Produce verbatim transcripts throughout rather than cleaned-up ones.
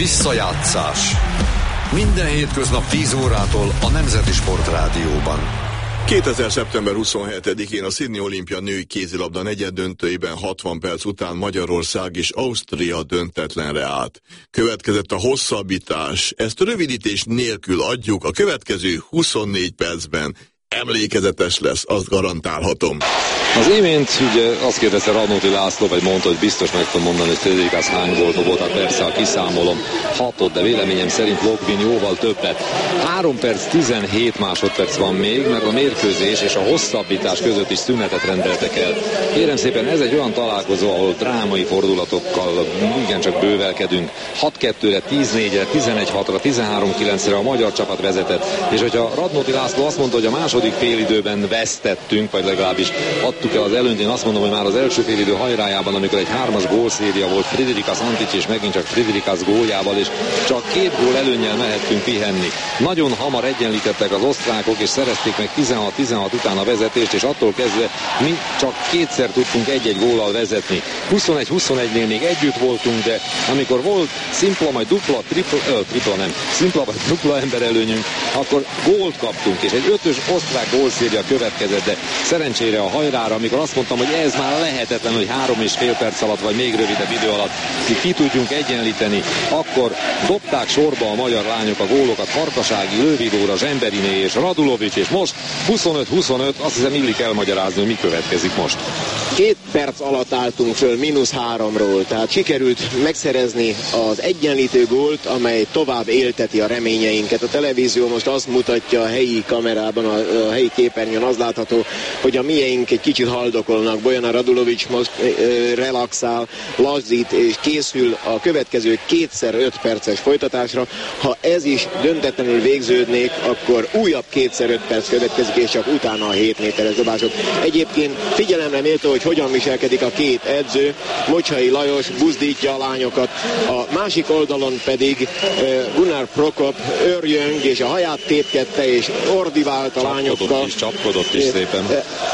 Visszajátszás. Minden hétköznap tíz órától a Nemzeti Sportrádióban. kétezer. szeptember huszonhetedikén a Sydney Olimpia női kézilabda negyeddöntőiben hatvan perc után Magyarország és Ausztria döntetlenre állt. Következett a hosszabbítás. Ezt rövidítés nélkül adjuk, a következő huszonnégy percben emlékezetes lesz, azt garantálhatom. Az imént ugye azt kérdezte Radnóti László, vagy mondta, hogy biztos meg tudom mondani, hogy Friderikas hány gólt volt, hát persze, ha kiszámolom, hatot, de véleményem szerint Logbin jóval többet. három perc tizenhét másodperc van még, mert a mérkőzés és a hosszabbítás között is szünetet rendeltek el. Kérem szépen, ez egy olyan találkozó, ahol drámai fordulatokkal igencsak bővelkedünk. hat kettőre, tíz négyre, tizenegy hatra, tizenhárom kilencre a magyar csapat vezetett. És hogyha Radnóti László azt mondta, hogy a második félidőben vesztettünk, vagy legalábbis adtuk el az előnyt, én azt mondom, hogy már az első félidő hajrájában, amikor egy hármas gólszéria volt Friderikas Antics és megint csak Friderikas góljával, és csak két gól előnnyel mehettünk pihenni. Nagyon hamar egyenlítettek az osztrákok, és szerezték meg tizenhat tizenhat után a vezetést, és attól kezdve mi csak kétszer tudtunk egy-egy góllal vezetni. huszonegy huszonegynél még együtt voltunk, de amikor volt szimpla, majd dupla, tripla, ö, tripla nem, szimpla vagy dupla ember előnyünk, akkor gólt kaptunk, és egy ötös osztrák gólszéria következett, de szerencsére a hajrára, amikor azt mondtam, hogy ez már lehetetlen, hogy három és fél perc alatt, vagy még rövidebb idő alatt ki, ki tudjunk egyenlíteni, akkor dobták sorba a magyar lányok a gólokat, Farkasági, Lővidóra, Zsemberiné és Radulovics, és most huszonöt huszonöt, azt hiszem illik elmagyarázni, hogy mi következik most. Két perc alatt álltunk föl mínusz háromról, tehát sikerült megszerezni az egyenlítő gólt, amely tovább élteti a reményeinket. A televízió most azt mutatja a helyi kamerában, a, a helyi képernyőn az látható, hogy a mieink egy kicsit haldokolnak. Bojana Radulovics most e, relaxál, lazzít és készül a következő kétszer öt perces folytatásra. Ha ez is döntetlenül végződnék, akkor újabb kétszer öt perc következik, és csak utána a hét méteres dobások. Egyébként figyelemre méltó, hogy hogyan viselkedik a két edző. Mocsai Lajos buzdítja a lányokat, a másik oldalon pedig Gunnar Prokop örjöng, és a haját tépkedte, és ordivált a lányokkal. Is, csapkodott is szépen.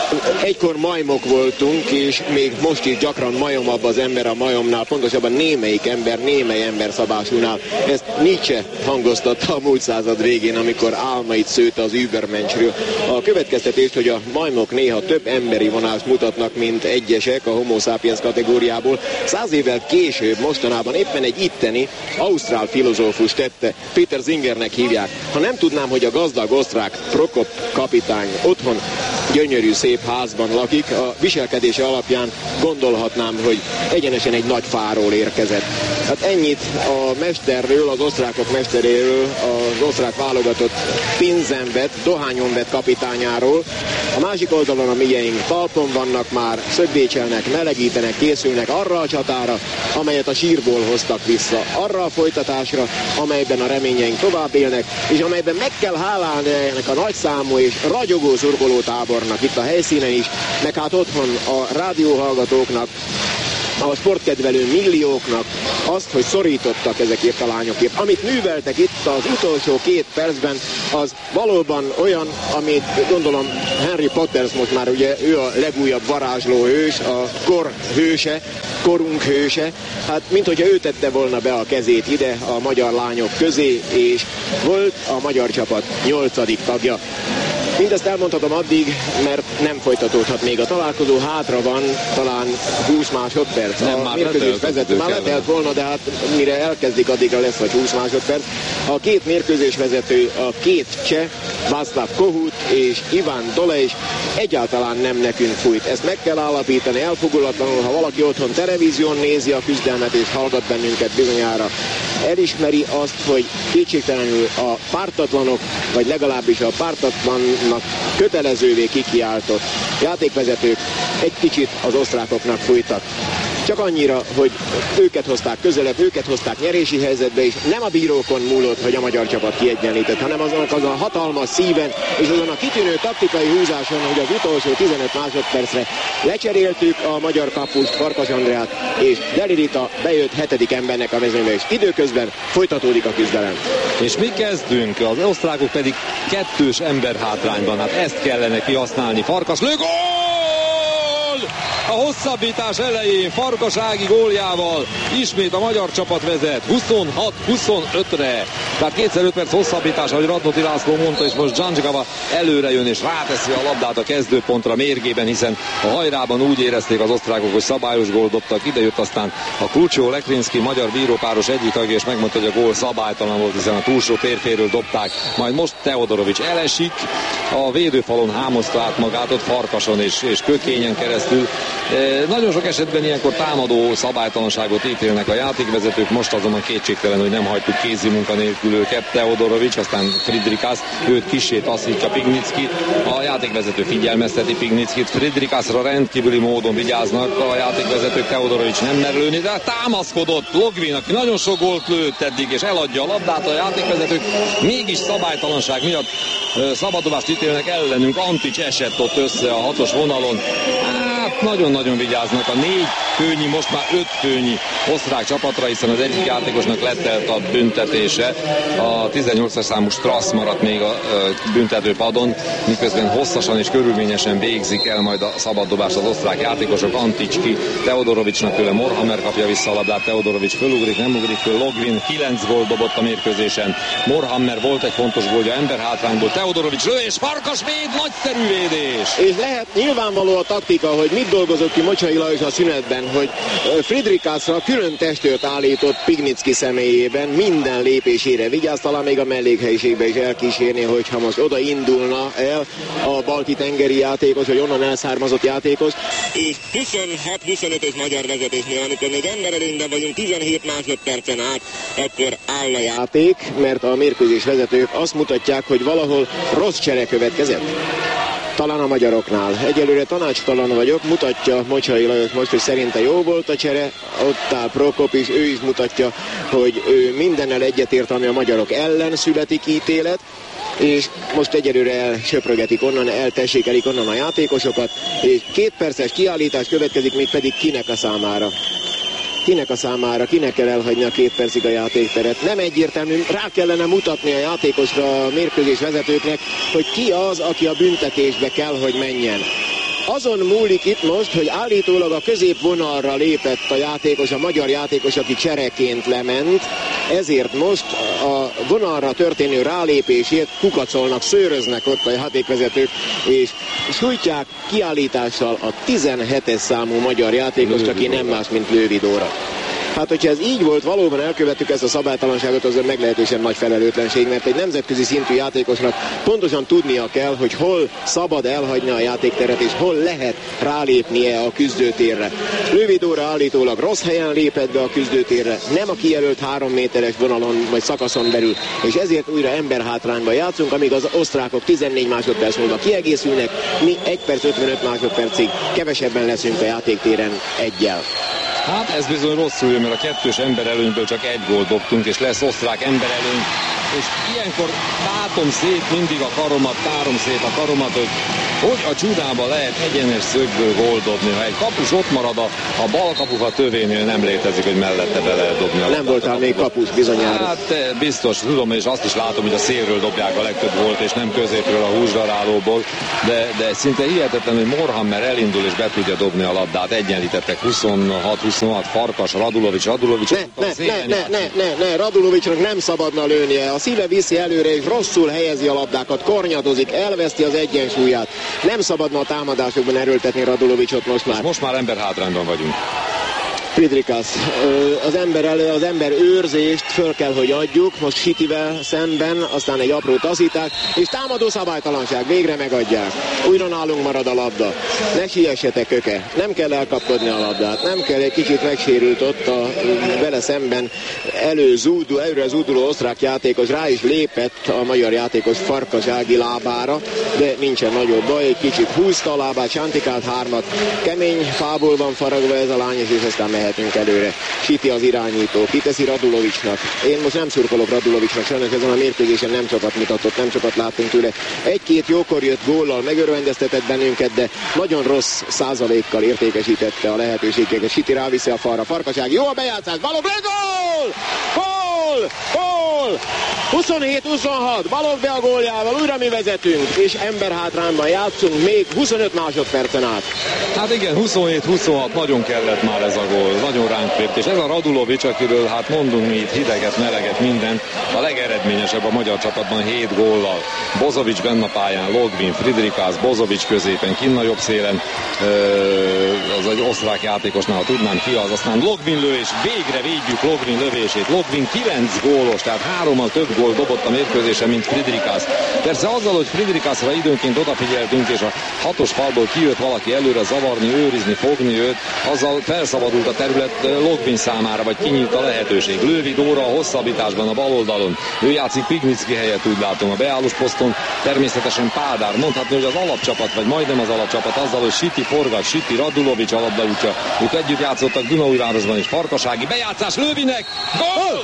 Egykor majmok voltunk, és még most is gyakran majomabb az ember a majomnál, pontosabban némelyik ember, némely ember szabásúnál. Ezt Nietzsche hangoztatta a múlt század végén, amikor álmait szőtte az Übermenschről. A következtetést, hogy a majmok néha több emberi vonást mutatnak, mint egyesek a homo sapiens kategóriából, száz évvel később, mostanában éppen egy itteni ausztrál filozófus tette, Peter Zingernek hívják. Ha nem tudnám, hogy a gazdag osztrák Prokop kapitány otthon gyönyörű szép házban lakik, a viselkedése alapján gondolhatnám, hogy egyenesen egy nagy fáról érkezett. Hát ennyit a mesterről, az osztrákok mesteréről, az osztrák válogatott Pinzenvet, Dohányonvet kapitányáról. A másik oldalon a mieink talpon vannak már, szögbécselnek, melegítenek, készülnek arra a csatára, amelyet a sírból hoztak vissza, arra a folytatásra, amelyben a reményeink tovább élnek, és amelyben meg kell hálálni ennek a nagyszámú és ragyogó szurkolótábornak itt a helyszínen is, meg hát otthon a rádióhallgatóknak, a sportkedvelő millióknak azt, hogy szorítottak ezekért a lányokért. Amit műveltek itt az utolsó két percben, az valóban olyan, amit gondolom Harry Potter, most már ugye ő a legújabb varázsló hős, a kor hőse, korunk hőse, hát mint hogyha ő tette volna be a kezét ide a magyar lányok közé, és volt a magyar csapat nyolcadik tagja. Mindezt elmondhatom addig, mert nem folytatódhat még a találkozó, hátra van talán húsz másodperc. Nem, a már mérkőzés vezető már letelt volna, de hát mire elkezdik, addigra lesz vagy húsz másodperc. A két mérkőzés vezető, a két cseh, Václav Kohut és Iván Dolejs egyáltalán nem nekünk fújt. Ezt meg kell állapítani elfogulatlanul, ha valaki otthon televízión nézi a küzdelmet és hallgat bennünket, bizonyára elismeri azt, hogy kétségtelenül a pártatlanok, vagy legalábbis a pártatlannak kötelezővé kikiáltott játékvezetők egy kicsit az osztrákoknak fújtak. Csak annyira, hogy őket hozták közelebb, őket hozták nyerési helyzetbe, és nem a bírókon múlott, hogy a magyar csapat kiegyenlített, hanem azon, azon a hatalmas szíven, és azon a kitűnő taktikai húzáson, hogy az utolsó tizenöt másodpercre lecseréltük a magyar kapust, Farkas Andreát, és Delirita bejött hetedik embernek a mezőnybe, és időközben folytatódik a küzdelem. És mi kezdünk, az osztrákok pedig kettős ember hátrányban, hát ezt kellene kihasználni. Farkas lő, gól! a hosszabbítás elején Farkas Ági góljával ismét a magyar csapat vezet huszonhat huszonötre. Tehát kétszer öt perc hosszabbítás, ahogy Radnóti László mondta, és most Dzsandzsikava előre jön és ráteszi a labdát a kezdőpontra mérgében, hiszen a hajrában úgy érezték az osztrákok, hogy szabályos gólt dobtak. Ide jött aztán a Klucsó Lekrinszki magyar bírópáros egyik tagja, és megmondta, hogy a gól szabálytalan volt, hiszen a túlsó térféről dobták. Majd most Teodorovics elesik, a védőfalon hámozta át magát ott Farkason és, és Kökényen keresztül. E, nagyon sok esetben ilyenkor támadó szabálytalanságot ítélnek a játékvezetők, most azonban kétségtelen, hogy nem hagytuk kézi munka nélkül őket. Teodorovics, aztán Fridrikász, őt kissé taszítja Pignicki, a játékvezető figyelmezteti Pignickit, Fridrikászra rendkívüli módon vigyáznak a játékvezetők, Teodorovics nem mer lőni, de támaszkodott Logvin, aki nagyon sok gólt lőtt eddig, és eladja a labdát, a játékvezetők mégis szabálytalanság miatt szabaddobást ítélnek ellenünk. Antics esett ott össze a hatos vonalon. Hát nagyon-nagyon vigyáznak a négy főnyi, most már öt főnyi osztrák csapatra, hiszen az egyik játékosnak letelt a büntetése. A tizennyolcas számú Strasz maradt még a büntetőpadon, miközben hosszasan és körülményesen végzik el majd a szabaddobást az osztrák játékosok. Anticski, Teodorovicsnak tőle Morhammer kapja vissza a labdát, Teodorovics fölugrik, nem ugrik föl, Logvin kilenc gólt dobott a mérkőzésen. Morhammer volt egy fontos gólja emberhátrányból, Teodorovics lő, és Farkas véd, nagyszerű védés! És lehet nyilvánvaló a taktika, hogy mit dolgozott ki Mocsai Lajos a szünetben, hogy Fridrikászra külön testőrt állított Pignicki személyében, minden lépésére vigyáz, talán még a mellékhelyiségbe is elkísérni, hogyha most oda indulna el a balti tengeri játékos, vagy onnan elszármazott játékos. És huszonhat huszonötös magyar vezetésnél, amikor még emberelőnyben vagyunk tizenhét másodpercen át, akkor áll a játék, mert a mérkőzés vezetők azt mutatják, hogy valahol rossz csere következett. Talán a magyaroknál. Egyelőre tanácstalan vagyok, mutatja Mocsai Lajos most, hogy szerinte jó volt a csere, ott áll Prokop is, ő is mutatja, hogy ő mindennel egyetért, ami a magyarok ellen születik ítélet, és most egyelőre elsöprögetik onnan, eltessékelik onnan a játékosokat, és két perces kiállítás következik, még pedig kinek a számára. Kinek a számára, kinek kell elhagyni a két percig a játékteret. Nem egyértelmű, rá kellene mutatni a játékosra, a mérkőzés vezetőknek, hogy ki az, aki a büntetésbe kell, hogy menjen. Azon múlik itt most, hogy állítólag a középvonalra lépett a játékos, a magyar játékos, aki csereként lement, ezért most a vonalra történő rálépésért kukacolnak, szőröznek ott a játékvezetők, és sújtják kiállítással a tizenhetes számú magyar játékost, aki nem más, mint Lővi Dóra. Hát, hogyha ez így volt, valóban elkövettük ezt a szabálytalanságot, az meglehetősen nagy felelőtlenség, mert egy nemzetközi szintű játékosnak pontosan tudnia kell, hogy hol szabad elhagyni a játékteret, és hol lehet rálépnie a küzdőtérre. Lővi Dóra állítólag rossz helyen lépett be a küzdőtérre, nem a kijelölt három méteres vonalon vagy szakaszon belül, és ezért újra emberhátrányba játszunk, amíg az osztrákok tizennégy másodperc múlva kiegészülnek, mi egy perc ötvenöt másodpercig kevesebben leszünk a játéktéren egyel. Hát ez bizony rosszul jön, mert a kettős emberelőnyből csak egy gólt dobtunk, és lesz osztrák emberelőny. És ilyenkor tátom szét mindig a karomat, tárom szét a karomat, hogy hogy a csudába lehet egyenes szögből gólt dobni. Ha egy kapus ott marad a, a bal kapufa tövénél, nem létezik, hogy mellette be lehet dobni. Nem voltál még kapus bizonyára. Hát biztos, tudom, és azt is látom, hogy a szélről dobják a legtöbb gólt, és nem középről a húsdarálóból, de, de szinte hihetetlen, hogy Morhammer elindul és be tudja dobni a labdát. Egyenlítettek huszonhat huszonhat, Farkas, Radulovics, Radulovics. Ne, ne, ne, ne, ne, ne, ne, Radulovicsnak nem szabadna lőnie. A szíve viszi előre, és rosszul helyezi a labdákat, kornyadozik, elveszti az egyensúlyát. Nem szabadna a támadásokban erőltetni Radulovicsot most már. Most már ember hátrányban vagyunk. Fridrikász, az ember elő, az ember őrzést föl kell, hogy adjuk, most Sitivel szemben, aztán egy apró taszítás, és támadó szabálytalanság, végre megadják. Újra nálunk marad a labda. Ne siessetek, Köke, nem kell elkapkodni a labdát, nem kell, egy kicsit megsérült ott a vele szemben előzúdul, előre zúduló osztrák játékos, rá is lépett a magyar játékos Farkas Ági lábára, de nincsen nagyobb baj, egy kicsit húzta a lábát, sántikált hármat, kemény fából van faragva ez a lány, és aztán mehet előre. Siti az irányító, kiteszi Radulovicsnak. Én most nem szurkolok Radulovicsnak, sajnos ezen a mérkőzésen nem sokat mutatott, nem sokat láttunk tőle. Egy-két jókor jött góllal, megörvendeztetett bennünket, de nagyon rossz százalékkal értékesítette a lehetőségeket. Siti ráviszi a falra, Farkas Ági, jó a bejátszás, Balogh, gól! Gól! Gól! Gól! huszonhét huszonhat, Balogh Bea góljával újra mi vezetünk, és emberhátrányban játszunk még huszonöt másodpercen át. Hát igen, huszonhét huszonhat, nagyon kellett már ez a gól, nagyon ránk fért, és ez a Radulovics, akiről hát mondunk mi itt hideget, meleget, mindent, a legeredményesebb a magyar csapatban hét góllal. Bozovics benne a pályán, Logvin, Friedrichs, Bozovics középen, kinn a jobb szélen, az egy osztrák játékosnál, ha tudnám ki az, aztán Logvin lő, és végre védjük Logvin lövését. Logvin kilenc gólos, tehát hárommal több gól dobott a mérkőzésen, mint Friedrichs. Persze azzal, hogy Friedrichsra időnként odafigyeltünk, és a hatos falból kijött valaki előre zavarni, őrizni, fogni őt, azzal felszabadult a terület Logvin számára, vagy kinyílt a lehetőség. Lővi Dóra a hosszabbításban a bal oldalon. Ő játszik Pignicki helyett, úgy látom, a beállós poszton. Természetesen Pádár, mondhatni, hogy az alapcsapat, vagy majdnem az alapcsapat, azzal, hogy Siti forgat, Siti, Radulovics a labdaútja. Ők együtt játszottak Dunaújvárosban, és Farkasági bejátszás Lővinek, gól!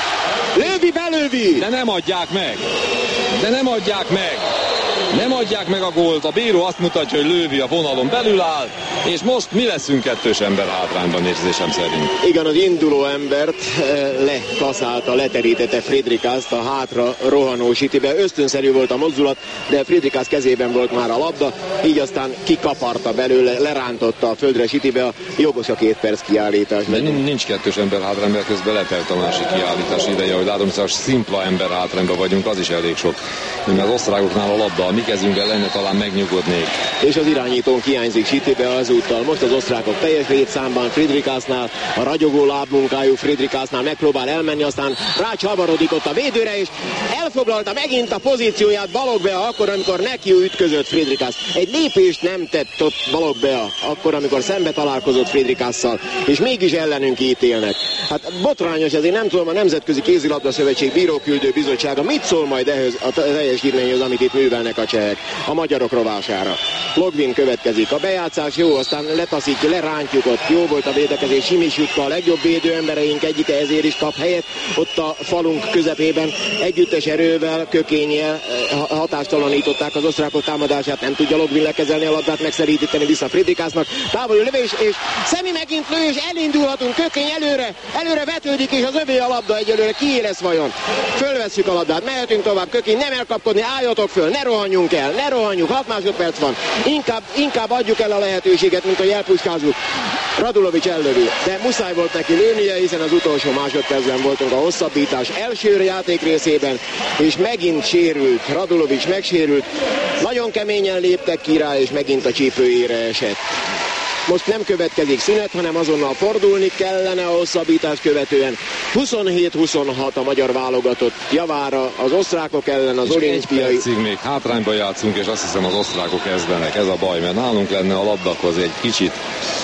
Lővi belővi! De nem adják meg! De nem adják meg! Nem adják meg a gólt, a bíró azt mutatja, hogy Lővi a vonalon belül áll, és most mi leszünk kettős ember hátrányban, érzésem szerint. Igen, az induló embert lekaszálta, leterítette Friedrichst a hátra rohanó Sitibe. Ösztönszerű volt a mozdulat, de Friedrichs kezében volt már a labda, így aztán kikaparta belőle, lerántotta a földre Sitibe, a jogos a két perc kiállítás. De nincs kettős ember hátrányban, mert közben letelt a másik kiállítás ideje, hogy látom, hogy szimpla ember hátrányban vagyunk, az is elég sok. Mert az osztrákoknál a labda, a mi kezünkben lenne, talán megnyugodnék. És az irányítón hiányzik Sitibe azúttal. Most az osztrákok teljes létszámban Friedrichsnál, a ragyogó lábmunkájú Friedrichsnál megpróbál elmenni, aztán rácsavarodik ott a védőre, és elfoglalta megint a pozícióját Balogh Bea akkor, amikor neki ütközött Friedrichs. Egy lépést nem tett ott Balogh Bea akkor, amikor szembe találkozott Friedrichsszal, és mégis ellenünk ítélnek. Hát botrányos, ezért nem tudom, a Nemzetközi Kézilabda Szövetség Bíróküldő Bizottsága mit szól majd ehhez a teljesítményhez, amit itt művelnek a csehek a magyarok rovására. Logvin következik. A bejátszás jó, aztán letaszítja, lerántjuk ott. Jó volt a védekezés, Simis Jutka, a legjobb védő embereink egyike, ezért is kap helyet. Ott a falunk közepében együttes erővel, Kökényel hatástalanították az osztrákok támadását, nem tudja Logvin lekezelni a labdát, megszeríteni vissza Friedrichsnak. Távoli lövés, és Szemi megint lő, és elindulhatunk. Kökény előre, előre vetődik, és az övé a labda egyelőre. Kié lesz vajon? Fölvesszük a labdát, mehetünk tovább. Kökény, nem elkapkodni, álljatok föl, ne rohanjunk el, ne rohanjuk, hat másodperc van. Inkább, inkább adjuk el a lehetőséget, mint hogy elpuskázzuk. Radulovics ellövi, de muszáj volt neki lőnie, hiszen az utolsó másodpercben voltunk a hosszabbítás első játék részében, és megint sérült, Radulovics megsérült. Nagyon keményen léptek ki rá, és megint a csípőjére esett. Most nem következik szünet, hanem azonnal fordulni kellene a hosszabbítás követően. huszonhét huszonhat a magyar válogatott javára az osztrákok ellen az olimpiai. Egy percig még hátrányba játszunk, és azt hiszem az osztrákok kezdenek. Ez a baj, mert nálunk lenne a labdakhoz egy kicsit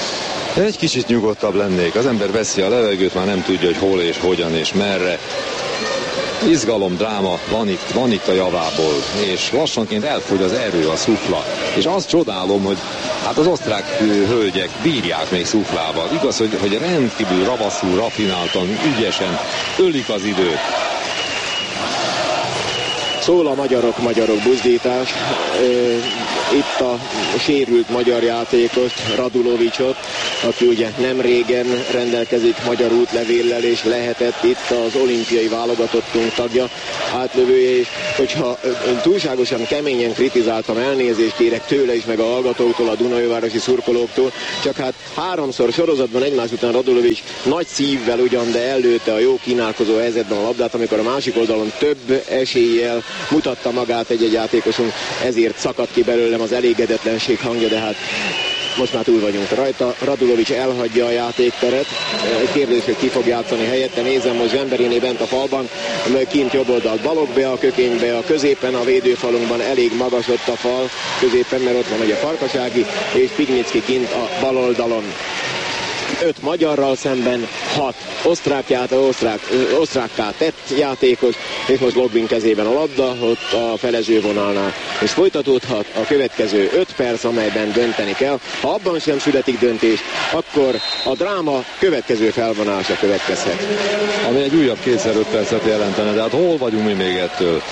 egy kicsit nyugodtabb lennék. Az ember veszi a levegőt, már nem tudja, hogy hol és hogyan és merre. Izgalom, dráma van itt, van itt a javából, és lassanként elfogy az erő, a szufla. És azt csodálom, hogy hát az osztrák hölgyek bírják még szuflával. Igaz, hogy, hogy rendkívül ravaszul, rafináltan, ügyesen ölik az időt. Szól a magyarok, magyarok buzdítás. Itt a sérült magyar játékos, Radulovicsot, aki ugye nem régen rendelkezik magyar útlevéllel, és lehetett itt az olimpiai válogatottunk tagja, átlövője, és hogyha túlságosan keményen kritizáltam, elnézést kérek tőle is, meg a hallgatóktól, a dunaújvárosi szurkolóktól, csak hát háromszor sorozatban egymás után Radulovics nagy szívvel ugyan, de előtte a jó kínálkozó helyzetben a labdát, amikor a másik oldalon több eséllyel mutatta magát egy-egy játékosunk, ezért szakadt ki belőlem az elégedetlenség hangja, de hát most már túl vagyunk rajta. Radulovics elhagyja a játékteret. Kérdés, hogy ki fog játszani helyette. Nézem, most Zsemberiné bent a falban, kint jobb oldalt Balogh Bea, a Kökénybe, a középen, a védőfalunkban elég magas ott a fal középen, mert ott van ugye Farkasági, és Pignicki kint a bal oldalon. öt magyarral szemben hat osztrák, osztrák, osztrákká tett játékos, és most Logvin kezében a labda, ott a felezővonalnál. És folytatódhat a következő öt perc, amelyben dönteni kell. Ha abban sem születik döntés, akkor a dráma következő felvonása következhet. Ami egy újabb kétszer öt percet jelentene, de hát hol vagyunk mi még ettől?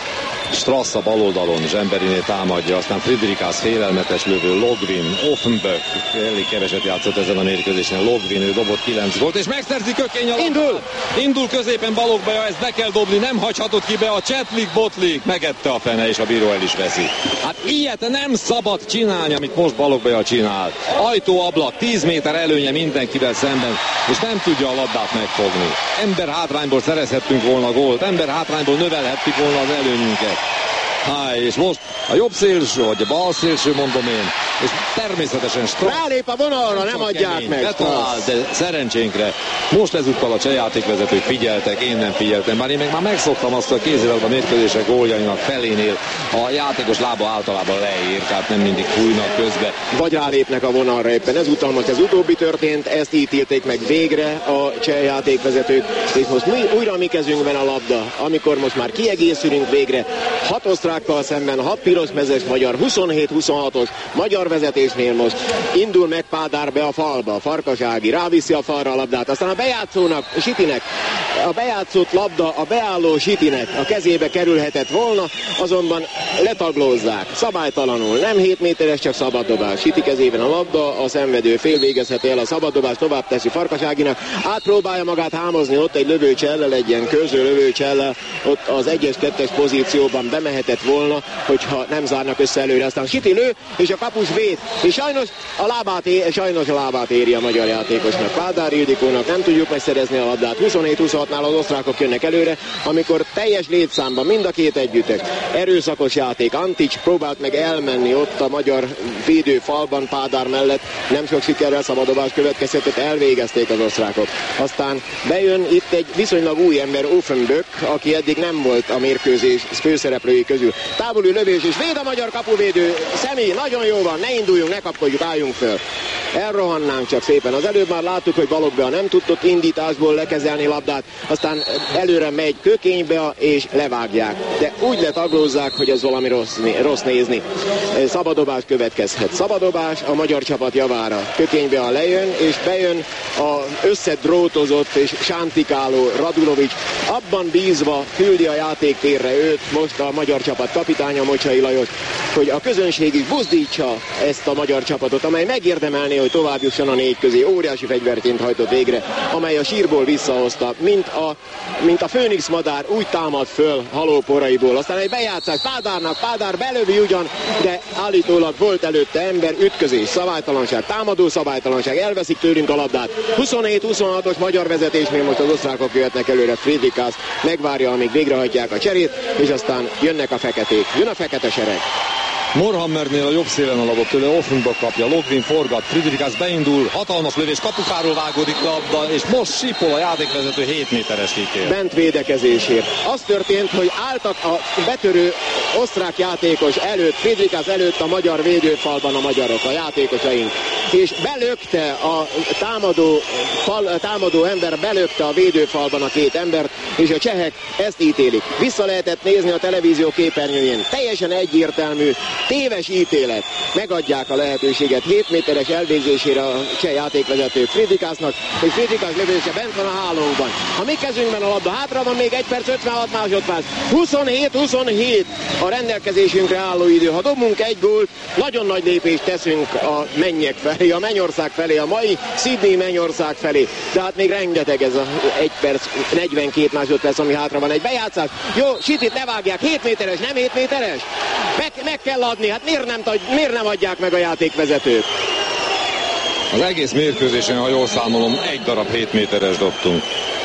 Strassa bal oldalon Zsemberiné támadja, aztán Friedrichs félelmetes lövő, Logvin, Offenböck elég keveset játszott ezen a mérkőzésen, Logvin, ő dobott kilenc gólt, és megszerzi Kökény a Indul! Indul középen Balogh-Beja, ezt be kell dobni, nem hagyhatott ki be a Csetlik, Botlik, megette a fene, és a bíró el is veszi. Hát ilyet nem szabad csinálni, amit most Balogh-Beja csinál. Ajtóablak, tíz méter előnye mindenkivel szemben, és nem tudja a labdát megfogni. Ember hátrányból szerezhettünk volna gólt, ember hátrányból növelhettük volna az előnyünket. Há, és most a jobb szélső, vagy a bal szélső, mondom én, és természetesen Strassz. Rálép a vonalra, nem adják kemény, meg. Betalál, de szerencsénkre most ezúttal a cseh játékvezetők figyeltek, én nem figyeltem. Bár én meg már megszoktam azt, hogy a kézilabda mérkőzések góljainak felénél a játékos lába általában leír, tehát nem mindig fújnak közbe. Vagy rálépnek a vonalra éppen. Ezúttal most ez utóbbi történt, ezt ítélték meg végre a cseh játékvezetők, és most mi, újra mi kezünkben a labda, amikor most már kiegészülünk végre. Hat osztrákkal szemben, hat pirosmezes magyar, huszonhét huszonhatos magyar vezetésnél most indul meg Pádár be a falba, Farkasági ráviszi a falra a labdát, aztán a bejátszónak, Sitinek, a bejátszott labda a beálló Sitinek a kezébe kerülhetett volna, azonban letaglózzák, szabálytalanul, nem hét méteres, csak szabaddobás. Siti kezében a labda, a szenvedő fél végezheti el a szabaddobás, tovább teszi Farkaságinak, átpróbálja magát hámozni ott egy lövőcsellel, egy ilyen köző lövőcsellel, ott az egyes-kettes pozícióban bemehetett volna, hogyha nem zárnak össze előre, aztán Siti lő, és a kapus véd, és sajnos a lábát, ér, sajnos a lábát éri a magyar játékosnak. Pádár Ildikónak nem tudjuk megszerezni a labdát. huszonhét huszonhatnál az osztrákok jönnek előre, amikor teljes létszámban mind a két együttes. Erőszakos játék. Antics próbált meg elmenni ott a magyar védőfalban Pádár mellett, nem sok sikerrel, szabadobás következhetett, elvégezték az osztrákok. Aztán bejön itt egy viszonylag új ember, Offenböck, aki eddig nem volt a mérkőzés főszereplői közül. Távolú lövés, és véd a magyar kapuvédő. Személy, nagyon jó van, ne induljunk, ne kapkodjuk, álljunk föl. Elrohannánk csak szépen. Az előbb már láttuk, hogy Balogh-Beja nem tudott indításból lekezelni labdát, aztán előre megy Kökénybe és levágják. De úgy letaglózzák, hogy ez valami rossz, rossz nézni. Szabadobás következhet. Szabadobás a magyar csapat javára. Kökénybe lejön, és bejön az összedrótozott és sántikáló Radulovics. Abban bízva küldi a játéktérre őt, most a magyar csapat kapitánya Mocsai Lajos, hogy a közönség is buzdítsa ezt a magyar csapatot, amely megérdemelné, hogy tovább jusson a négy közé. Óriási fegyverként hajtott végre, amely a sírból visszahozta, mint a, mint a főnix madár úgy támad föl halóporaiból. Aztán egy bejátszás Pádárnak, Pádár belövi ugyan, de állítólag volt előtte ember, ütközés, szabálytalanság, támadó szabálytalanság, elveszik tőlünk a labdát. huszonhét huszonhatos magyar vezetésnél most az osztrákok jöhetnek előre, Friedrichs megvárja, amíg végrehajtják a cserét, és aztán jönnek a feketék. Jön a fekete sereg. Morhammernél a jobb szélen a labot tőle, Offenböck kapja, Logvin forgat, Friedrichs beindul, hatalmas lövés, kapukáról vágódik labda, és most sípol a játékvezető hét méteres kikér. Bent védekezésért. Az történt, hogy álltak a betörő osztrák játékos előtt, Friedrichs előtt a magyar védőfalban a magyarok, a játékosaink. És belökte a támadó, fal, támadó ember, belökte a védőfalban a két embert, és a csehek ezt ítélik. Vissza lehetett nézni a televízió képernyőjén. Teljesen egyértelmű, téves ítélet. Megadják a lehetőséget hét méteres elvégzésére a cseh játékvezető Friedrichsnak, és Friedrichs lövése bent van a hálónkban. A mi kezünkben a labda, hátra van még egy perc, ötvenhat másodperc. huszonhét huszonhét a rendelkezésünkre álló idő. Ha dobunk egy gólt, nagyon nagy lépést teszünk a mennyek felé, a Mennyország felé, a mai Sydney Mennyország felé. Tehát még rengeteg ez a egy perc, negyvenkét másodperc, ami hátra van. Egy bejátszás. Jó, Sitit ne vágják, hét méteres, nem hét méteres? Meg, meg kell adni, hát miért nem, miért nem adják meg a játékvezetők? Az egész mérkőzésen, ha jól számolom, egy darab hét méteres dobtunk.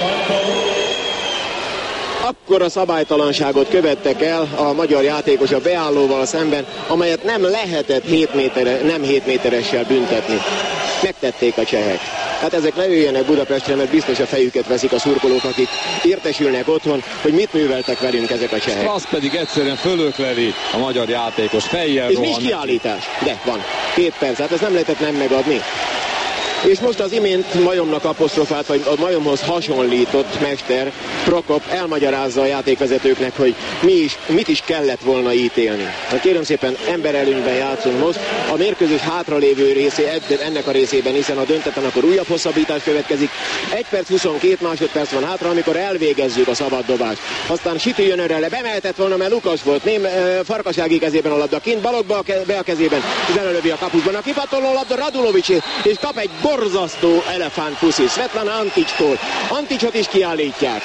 Akkor a szabálytalanságot követtek el a magyar játékos a beállóval szemben, amelyet nem lehetett hét métere, nem hét méteressel büntetni. Megtették a csehek. Hát ezek leüljenek Budapestre, mert biztos a fejüket veszik a szurkolók, akik értesülnek otthon, hogy mit műveltek velünk ezek a csehek. Az pedig egyszerűen fölökleli a magyar játékos, fejjel és rohan. És nincs kiállítás. De van. Két perc, hát ezt nem lehetett nem megadni. És most az imént majomnak apostrofált, vagy a majomhoz hasonlított mester Prokop elmagyarázza a játékvezetőknek, hogy mi is, mit is kellett volna ítélni. Hát kérem szépen, emberelőnyben játszunk most. A mérkőzés hátralévő részé, ennek a részében, hiszen a döntetlen akkor újabb hosszabbítás következik. egy perc huszonkét másodperc van hátra, amikor elvégezzük a szabaddobást. Aztán Siti jön erre, bemehetett volna, mert Lukas volt. Ném, Farkasági kezében a labda, kint Balogba be a kezében, belelövi a kapusban. A kipattoló labda Radulovicsé, és kap egy borzasztó elefántpuszi Svetlana Antics-tól. Anticsot is kiállítják.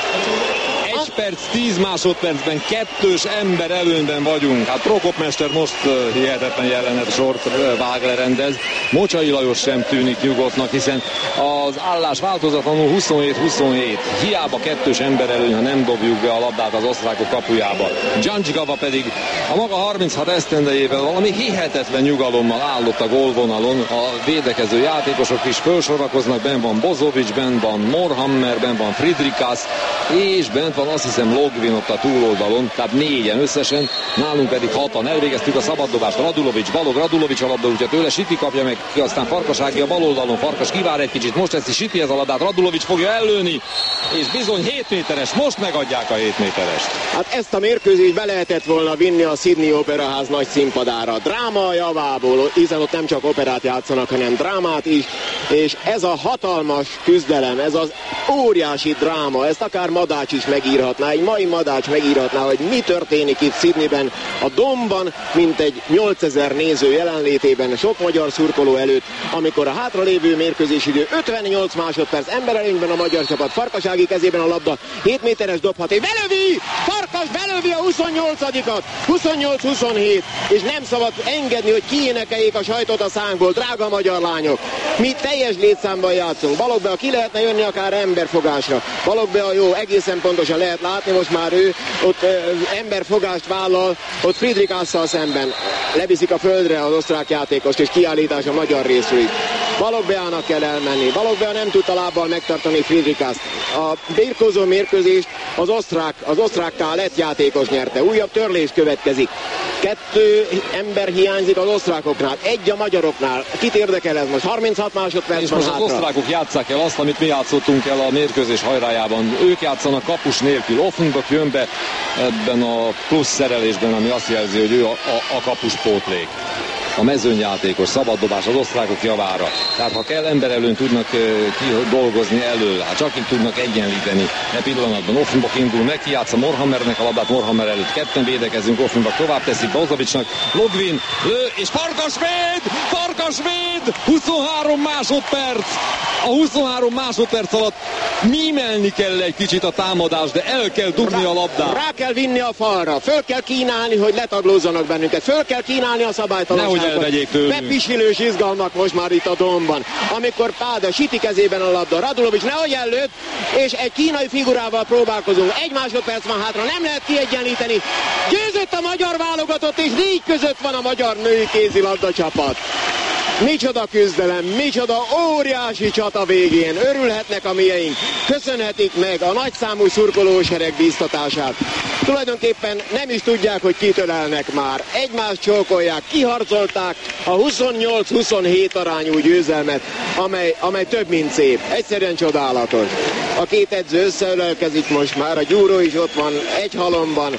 egy perc, tíz másodpercben kettős ember előnyben vagyunk. Hát Prokop mester most uh, hihetetlen jelenet sort uh, vág le, rendez. Mocsai Lajos sem tűnik nyugodtnak, hiszen az állás változatlanul huszonhét huszonhét. Hiába kettős ember előny, ha nem dobjuk be a labdát az osztrákok kapujába. Dzsandzsigava pedig a maga harminchat esztendejével valami hihetetlen nyugalommal állott a gólvonalon. A védekező játékosok is felsorakoznak, benn van Bozovic, benn van Morhammer, benn van Friedrichs, és bent van azt hiszem Logvin ott a túloldalon, tehát négyen összesen, nálunk pedig hatan. Elvégeztük a szabaddobást, Radulovics, Balog, Radulovics a labda, úgyhogy tőle Siti kapja meg, aztán Farkasági a bal oldalon, Farkas kivár egy kicsit, most teszi Siti ez a labdát, Radulovics fogja ellőni, és bizony hét méteres, most megadják a hét méterest. Hát ezt a mérkőzést be lehetett volna vinni a Sydney Operaház nagy színpadára. Dráma a javából, hiszen ott nem csak operát játszanak, hanem drámát is, és ez a hatalmas küzdelem, ez az óriási dráma, ezt akár Madács is megírhatná, egy mai Madács megírhatná, hogy mi történik itt Sydneyben, a Domban, mint egy nyolcezer néző jelenlétében, sok magyar szurkoló előtt, amikor a hátralévő mérkőzésidő ötvennyolc másodperc, emberelőnyben a magyar csapat, Farkasági kezében a labda, hét méteres dobhat, és belövi! Farkas belövi a huszonnyolcadikat, huszonnyolc huszonhét, és nem szabad engedni, hogy kiénekeljék a sajtot a szánkból, drága magyar lányok. Mi teljes létszámban játszunk. Balogbe, ki lehetne jönni akár emberfogásra. Balogbe a jó, egészen pontosan lehet látni, most már ő ott ö, emberfogást vállal, ott Friedrichs-szal szemben. Leviszik a földre az osztrák játékost, és kiállítás a magyar részről. Balogbeának kell elmenni. Balogbea nem tudta lábbal megtartani Friedrichs-t. A birkózó mérkőzést az osztrák, az osztrákká lett játékos nyerte. Újabb törlés következik. Kettő ember hiányzik az osztrákoknál, egy a magyaroknál. Kit érdekel ez most? harminchat másodperc és van most hátra. az osztrákok játsszák el azt, amit mi játszottunk el a mérkőzés hajrájában. Ők játszanak kapus nélkül. Offenbach jön be ebben a plusz szerelésben, ami azt jelzi, hogy ő a, a, a kapuspótlék. A mezőnyjátékos, szabaddobás az osztrákok javára. Tehát ha kell, emberelőn tudnak uh, dolgozni elől, hát csak így tudnak egyenlíteni. E pillanatban Offenbach indul meg, kijátsza Morhammernek a labdát, Morhammer előtt ketten védekezünk, Offenbach tovább teszi Bozovicsnak, Logvin lő, és Farkas véd! Farkas véd! huszonhárom másodperc! A huszonhárom másodperc alatt mímelni kell egy kicsit a támadást, de el kell dugni a labdát. Rá kell vinni a falra, föl kell kínálni, hogy letaglózzanak bennünket, föl kell kínálni a szabálytalanságot. Bepisilős izgalmak most már itt a Domban. Amikor Páda Siti kezében a labda, Radulovics nehogy előtt, és egy kínai figurával próbálkozunk. Egy másodperc van hátra, nem lehet kiegyenlíteni. Győzött a magyar válogatott, és négy között van a magyar női kézilabda csapat. Micsoda küzdelem, micsoda óriási csata végén. Örülhetnek a mieink, köszönhetik meg a nagyszámú szurkolósereg bíztatását. Tulajdonképpen nem is tudják, hogy kitölelnek már. Egymást csókolják, kiharcolták a huszonnyolc huszonhét arányú győzelmet, amely, amely több mint szép. Egyszerűen csodálatos. A két edző összeölelkezik most már, a Gyúró is ott van, egy halomban.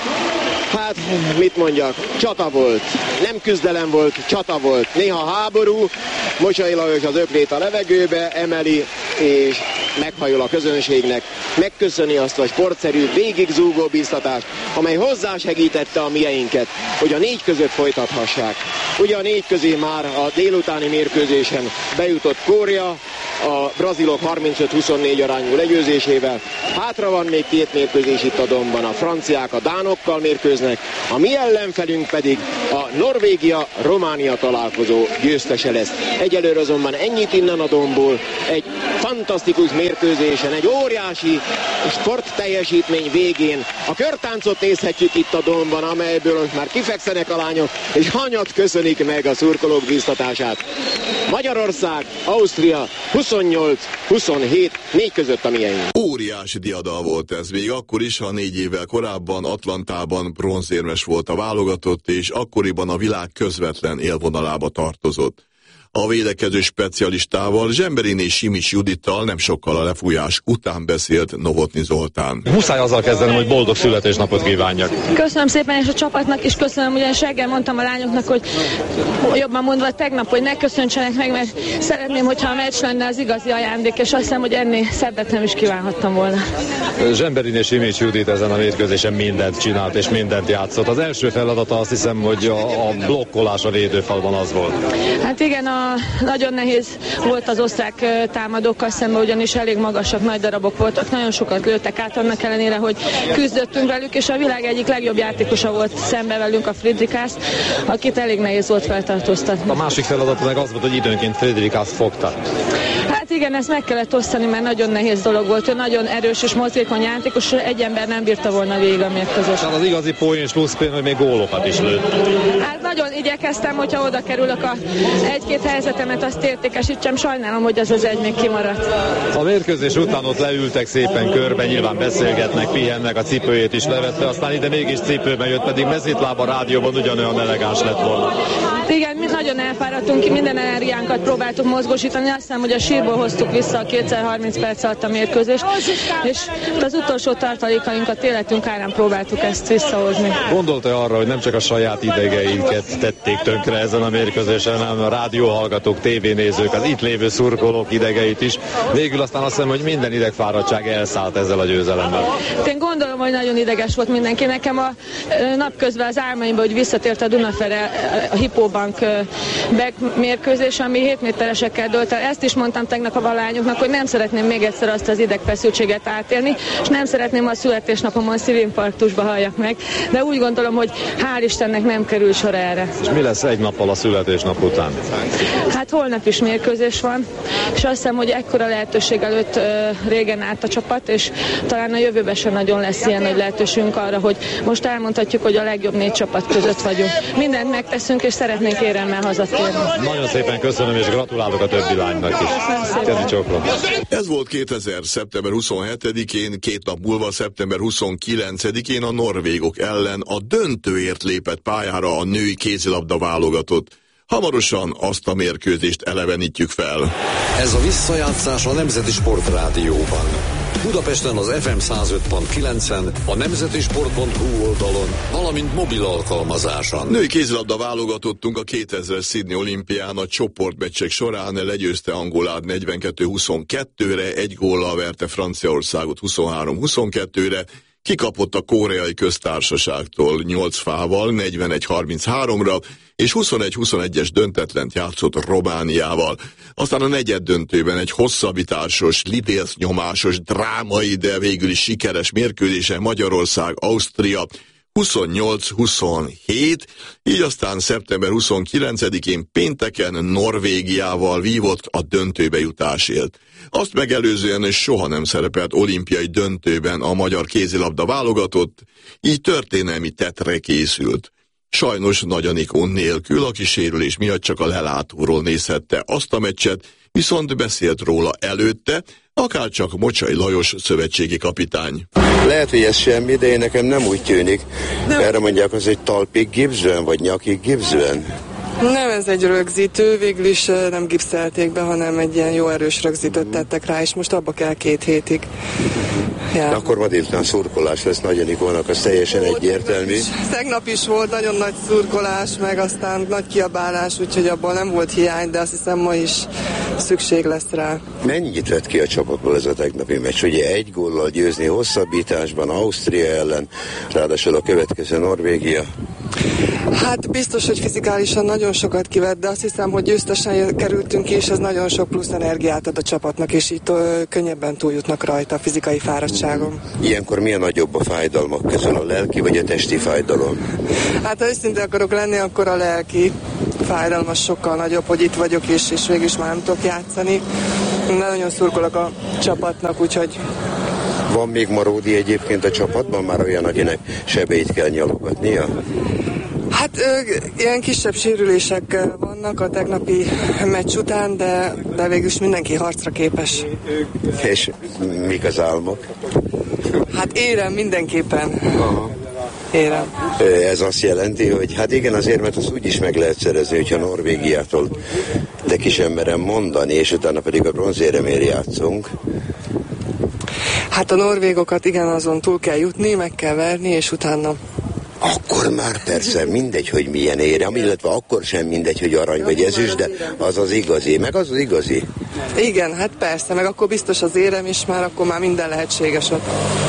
Hát, mit mondjak, csata volt. Nem küzdelem volt, csata volt. Néha háború, Mocsai Lajos az öklét a levegőbe emeli, és meghajol a közönségnek, megköszöni azt a sportszerű, végigzúgó bíztatást, amely hozzásegítette a mieinket, hogy a négy között folytathassák. Ugye a négy közé már a délutáni mérkőzésen bejutott Kórea, a brazilok harmincöt huszonnégy arányú legyőzésével. Hátra van még két mérkőzés itt a Domban. A franciák a dánokkal mérkőznek, a mi ellenfelünk pedig a Norvégia-Románia találkozó győztese lesz. Egyelőre azonban ennyit innen a Domból. Egy fantasztikus mérkőzésen, egy óriási sportteljesítmény végén a körtáncot nézhetjük itt a Domban, amelyből most már kifekszenek a lányok, és hanyat köszönik meg a szurkolók bíztatását. Magyarország, Ausztria huszonnyolc huszonhét, négy között a mieink. Óriási diadal volt ez, még akkor is, ha négy évvel korábban Atlantában bronzérmes volt a válogatott, és akkoriban a világ közvetlen élvonalába tartozott. A védekező specialistával, Zsemberiné Simics Judittal nem sokkal a lefújás után beszélt Novotny Zoltán. Muszáj azzal kezdenem, hogy boldog születésnapot kívánjak. Köszönöm szépen, és a csapatnak is köszönöm, ugyanis reggel mondtam a lányoknak, hogy jobban mondva tegnap, hogy ne köszöntsenek meg, mert szeretném, hogyha a meccs lenne az igazi ajándék, és azt hiszem, hogy ennél szebbet nem is kívánhattam volna. Zsemberiné Simics Judit ezen a mérkőzésen mindent csinált és mindent játszott. Az első feladata azt hiszem, hogy a, a blokkolás a védőfalban az volt. Hát igen, a, nagyon nehéz volt az osztrák támadókkal szemben, ugyanis elég magasak, nagy darabok voltak, nagyon sokat lőttek át, annak ellenére, hogy küzdöttünk velük, és a világ egyik legjobb játékosa volt szembe velünk, a Friedrichs, akit elég nehéz volt feltartóztatni. A másik feladat meg az volt, hogy időnként Friedrichs fogta. Hát igen, ezt meg kellett osztani, mert nagyon nehéz dolog volt. Ő nagyon erős és mozgékony játékos, egy ember nem bírta volna végig a mérkőzést. Az igazi poén slusszpén, hogy még gólokat is lőtt. Hát nagyon igyekeztem, hogyha oda kerülök a egy-két helyzetemet, azt értékesítsem. Sajnálom, hogy az az egy még kimaradt. A mérkőzés után ott leültek szépen körbe, nyilván beszélgetnek, pihennek, a cipőjét is levette, aztán ide mégis cipőben jött, pedig mezitláb rádióban ugyanolyan elegáns lett volna. Igen, mi nagyon elfáradtunk, minden energiánkat próbáltuk mozgósítani, azt hiszem, hogy a sírból hoztuk vissza a kétszer harminc perc alatt a mérkőzést, és az utolsó tartalékainkat életünk árán próbáltuk ezt visszahozni. Gondolta arra, hogy nem csak a saját idegeiket tették tönkre ezen a mérkőzésen, hanem a rádióhallgatók, tévénézők, az itt lévő szurkolók idegeit is. Végül aztán azt hiszem, hogy minden idegfáradtság elszállt ezzel a győzelemmel. Én gondolom, hogy nagyon ideges volt mindenki. Nekem a napközben az álmaimban, hogy visszatért a Dunafere, a Hipobank mérkőzés, ami hét méteresekkel dőlt el. Ezt is mondtam tegnap a lányoknak, hogy nem szeretném még egyszer azt az idegfeszültséget átélni, és nem szeretném, a születésnapomon szívinfarktusba halljak meg, de úgy gondolom, hogy hál' Istennek nem kerül sor erre. És mi lesz egy nappal a születésnap után? Hát holnap is mérkőzés van, és azt hiszem, hogy ekkora lehetőség előtt uh, régen állt a csapat, és talán a jövőben sem nagyon lesz ilyen nagy lehetőségünk arra, hogy most elmondhatjuk, hogy a legjobb négy csapat között vagyunk. Mindent megteszünk, és szeretnénk éremmel hazatérni. Nagyon szépen köszönöm, és gratulálok a többi lánynak is. Kezi csókolom. Ez volt kétezer. szeptember huszonhetedikén, két nap múlva szeptember huszonkilencedikén a norvégok ellen a döntőért lépett pályára a női kézilabda válogatott. Hamarosan azt a mérkőzést elevenítjük fel. Ez a visszajátszás a Nemzeti Sport Rádióban. Budapesten az ef em száz öt pont kilencen, a nemzetisport pont hu oldalon, valamint mobil alkalmazáson. Női kézilabda válogatottunk a kétezres Sydney olimpián a csoportmeccsek során legyőzte Angolát negyvenkettő huszonkettőre, egy góllal verte Franciaországot huszonhárom huszonkettőre, kikapott a Koreai Köztársaságtól nyolc fával negyvenegy harminchárom-ra, és huszonegy huszonegyes döntetlent játszott Romániával. Aztán a negyed döntőben egy hosszabbításos, lidélsz nyomásos, drámai, de végül is sikeres mérkőzésen Magyarország-Ausztria huszonnyolc huszonhét, így aztán szeptember huszonkilencedikén pénteken Norvégiával vívott a döntőbe jutásért. Azt megelőzően soha nem szerepelt olimpiai döntőben a magyar kézilabda válogatott, így történelmi tettre készült. Sajnos Nagy Anikó nélkül, aki sérülés miatt csak a lelátóról nézhette azt a meccset, viszont beszélt róla előtte, akárcsak Mocsai Lajos szövetségi kapitány. Lehet, hogy ez semmi, de én nekem nem úgy tűnik. Nem. Erre mondják az, hogy talpig gipszben, vagy nyakig gipszben. Nem, ez egy rögzítő, végül is nem gipszelték be, hanem egy ilyen jó erős rögzítőt tettek rá, és most abba kell két hétig. Ja. De akkor ma délután szurkolás lesz Nagy Anikónak, az teljesen egyértelmű. Tegnap is volt nagyon nagy szurkolás, meg aztán nagy kiabálás, úgyhogy abban nem volt hiány, de azt hiszem ma is szükség lesz rá. Mennyit vett ki a csapatból ez a tegnapi meccs? Ugye egy góllal győzni hosszabbításban Ausztria ellen, ráadásul a következő Norvégia. Hát biztos, hogy fizikálisan nagyon sokat kivett, de azt hiszem, hogy győztesen kerültünk ki, és ez nagyon sok plusz energiát ad a csapatnak, és így könnyebben túljutnak rajta a fizikai fáradtságon. Ilyenkor milyen nagyobb a fájdalmak közül, a lelki vagy a testi fájdalom? Hát ha őszintén akarok lenni, akkor a lelki fájdalmas sokkal nagyobb, hogy itt vagyok, és, és végül is már nem tudok játszani. De nagyon szurkolok a csapatnak, úgyhogy... Van még Maródi egyébként a csapatban, már olyan, akinek sebeit kell nyalogatnia? Hát ö, ilyen kisebb sérülések vannak a tegnapi meccs után, de, de végül is mindenki harcra képes. És mik az álmok? Hát érem mindenképpen. Aha. Érem. Ez azt jelenti, hogy hát igen, azért, mert azt úgy is meg lehet szerezni, hogyha Norvégiától de ki sem merem mondani, és utána pedig a bronzéremért játszunk. Hát a norvégokat igen, azon túl kell jutni, meg kell verni, és utána... Akkor már persze mindegy, hogy milyen érem, illetve akkor sem mindegy, hogy arany vagy ezüst, de az az igazi, meg az az igazi. Igen, hát persze, meg akkor biztos az érem is, már akkor már minden lehetséges ott.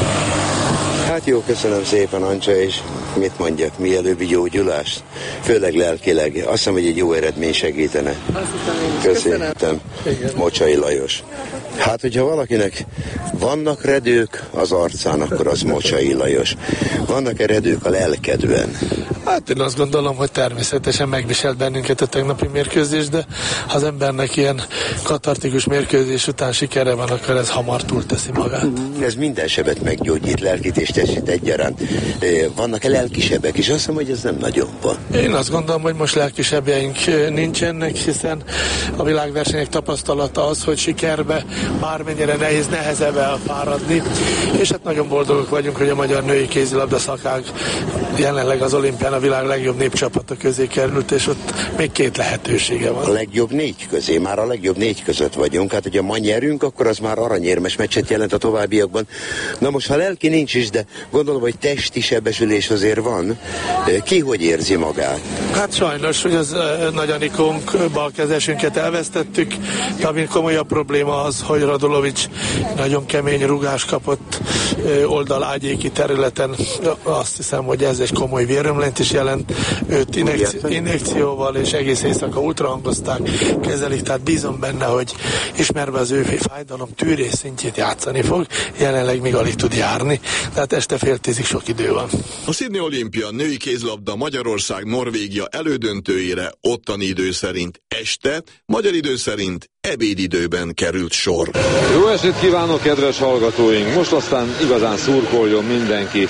Hát jó, köszönöm szépen, Ancsa, és mit mondjak, mielőbbi gyógyulást? Főleg lelkileg. Azt hiszem, hogy egy jó eredmény segítene. Köszönöm. Mocsai Lajos. Hát, hogyha valakinek vannak redők az arcán, akkor az Mocsai Lajos. Vannak-e redők a lelkedben? Hát én azt gondolom, hogy természetesen megviselt bennünket a tegnapi mérkőzés, de ha az embernek ilyen katartikus mérkőzés után sikere van, akkor ez hamar túlteszi magát. Ez minden sebet meggyógyít, lelkit és testet egyaránt. Vannak-e lelkisebek is? Azt hiszem, hogy ez nem nagyon van. Én azt gondolom, hogy most lelkisebjeink nincsenek, hiszen a világversenyek tapasztalata az, hogy sikerbe bármennyire nehéz, nehezebb elfáradni, és hát nagyon boldogok vagyunk, hogy a magyar női kézilabda szakág jelenleg az olimpián a világ legjobb népcsapata közé került, és ott még két lehetősége van. A legjobb négy közé, már a legjobb négy között vagyunk. Hát, hogyha ma nyerünk, akkor az már aranyérmes meccset jelent a továbbiakban. Na most, ha lelki nincs is, de gondolom, hogy testi sebesülés azért van. Ki hogy érzi magát? Hát sajnos, hogy az uh, Nagy Anikónk balkezesünket elvesztettük, de ami komolyabb probléma az, hogy Radulovics nagyon kemény rugást kapott uh, oldalágyéki területen. Azt hiszem, hogy ez egy komoly vérömlényt is jelent. Őt injekci- injekcióval és egész éjszaka ultrahangozták, kezelik, tehát bízom benne, hogy ismerve az ő fájdalom tűrés szintjét játszani fog, jelenleg még alig tud járni, tehát este fél tízig sok idő van. A Sydney Olimpia női kézlabda Magyarország-Norvégia elődöntőjére ottani idő szerint este, magyar idő szerint ebédidőben került sor. Jó estét kívánok, kedves hallgatóink! Most aztán igazán szurkoljon mindenki.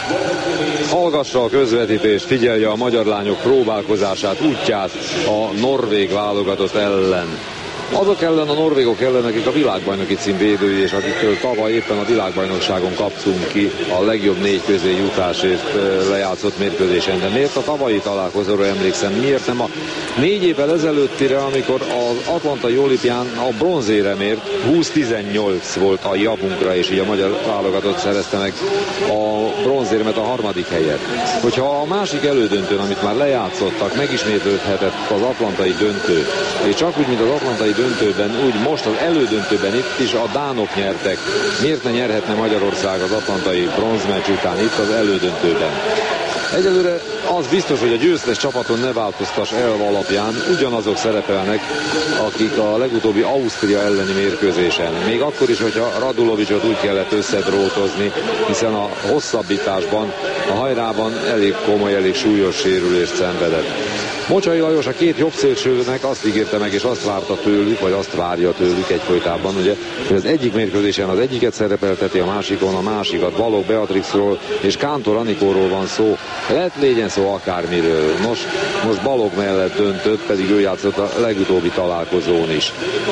Hallgassa a közvetítést, figyelje a magyar lányok próbálkozását, útját a norvég válogatott ellen. Azok ellen, a norvégok ellen, akik a világbajnoki cím védői, és akiktől tavaly éppen a világbajnokságon kaptunk ki a legjobb négy közé jutásért lejátszott mérkőzésen. De miért a tavalyi találkozóra emlékszem? Miért nem a négy évvel ezelőttire, amikor az atlantai olimpián a bronzéremért húsz tizennyolc volt a javunkra, és így a magyar válogatott szerezte meg a bronzéremet, a harmadik helyet. Hogyha a másik elődöntőn, amit már lejátszottak, megismétlődhetett az atlantai döntő, és csak úgy, mint az atlantai döntőben, úgy most az elődöntőben itt is a dánok nyertek. Miért ne nyerhetne Magyarország az atlantai bronzmeccs után itt az elődöntőben? Egyelőre az biztos, hogy a győztes csapaton ne változtas elv alapján ugyanazok szerepelnek, akik a legutóbbi Ausztria elleni mérkőzésen. Még akkor is, hogyha Radulovicsot úgy kellett összedrótozni, hiszen a hosszabbításban, a hajrában elég komoly, elég súlyos sérülést szenvedett. Mocsai Lajos a két jobbszélsőnek azt ígérte meg, és azt várta tőlük, vagy azt várja tőlük egyfolytában, ugye, hogy az egyik mérkőzésen az egyiket szerepelteti, a másikon a másikat. Balogh Beatrixról és Kántor Anikóról van szó. Lehet légyen szó akármiről. Most, most Balogh mellett döntött, pedig ő játszott a legutóbbi találkozón is.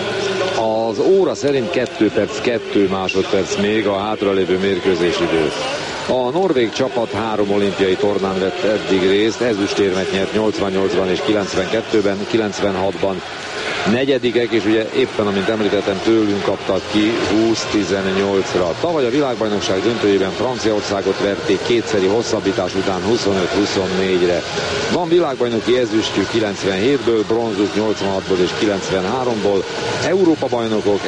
Az óra szerint kettő perc, kettő másodperc még a hátralévő mérkőzésidő. A norvég csapat három olimpiai tornán vett eddig részt, ezüstérmet nyert nyolcvannyolcban és kilencvenkettőben, kilencvenhatban negyedikek, és ugye éppen, amint említettem, tőlünk kaptak ki húsz tizennyolcra. Tavaly a világbajnokság döntőjében Franciaországot verték kétszeri hosszabbítás után huszonöt huszonnégyre. Van világbajnoki ezüstjük kilencvenhétből, bronzuk nyolcvanhatból és kilencvenháromból, Európa bajnokok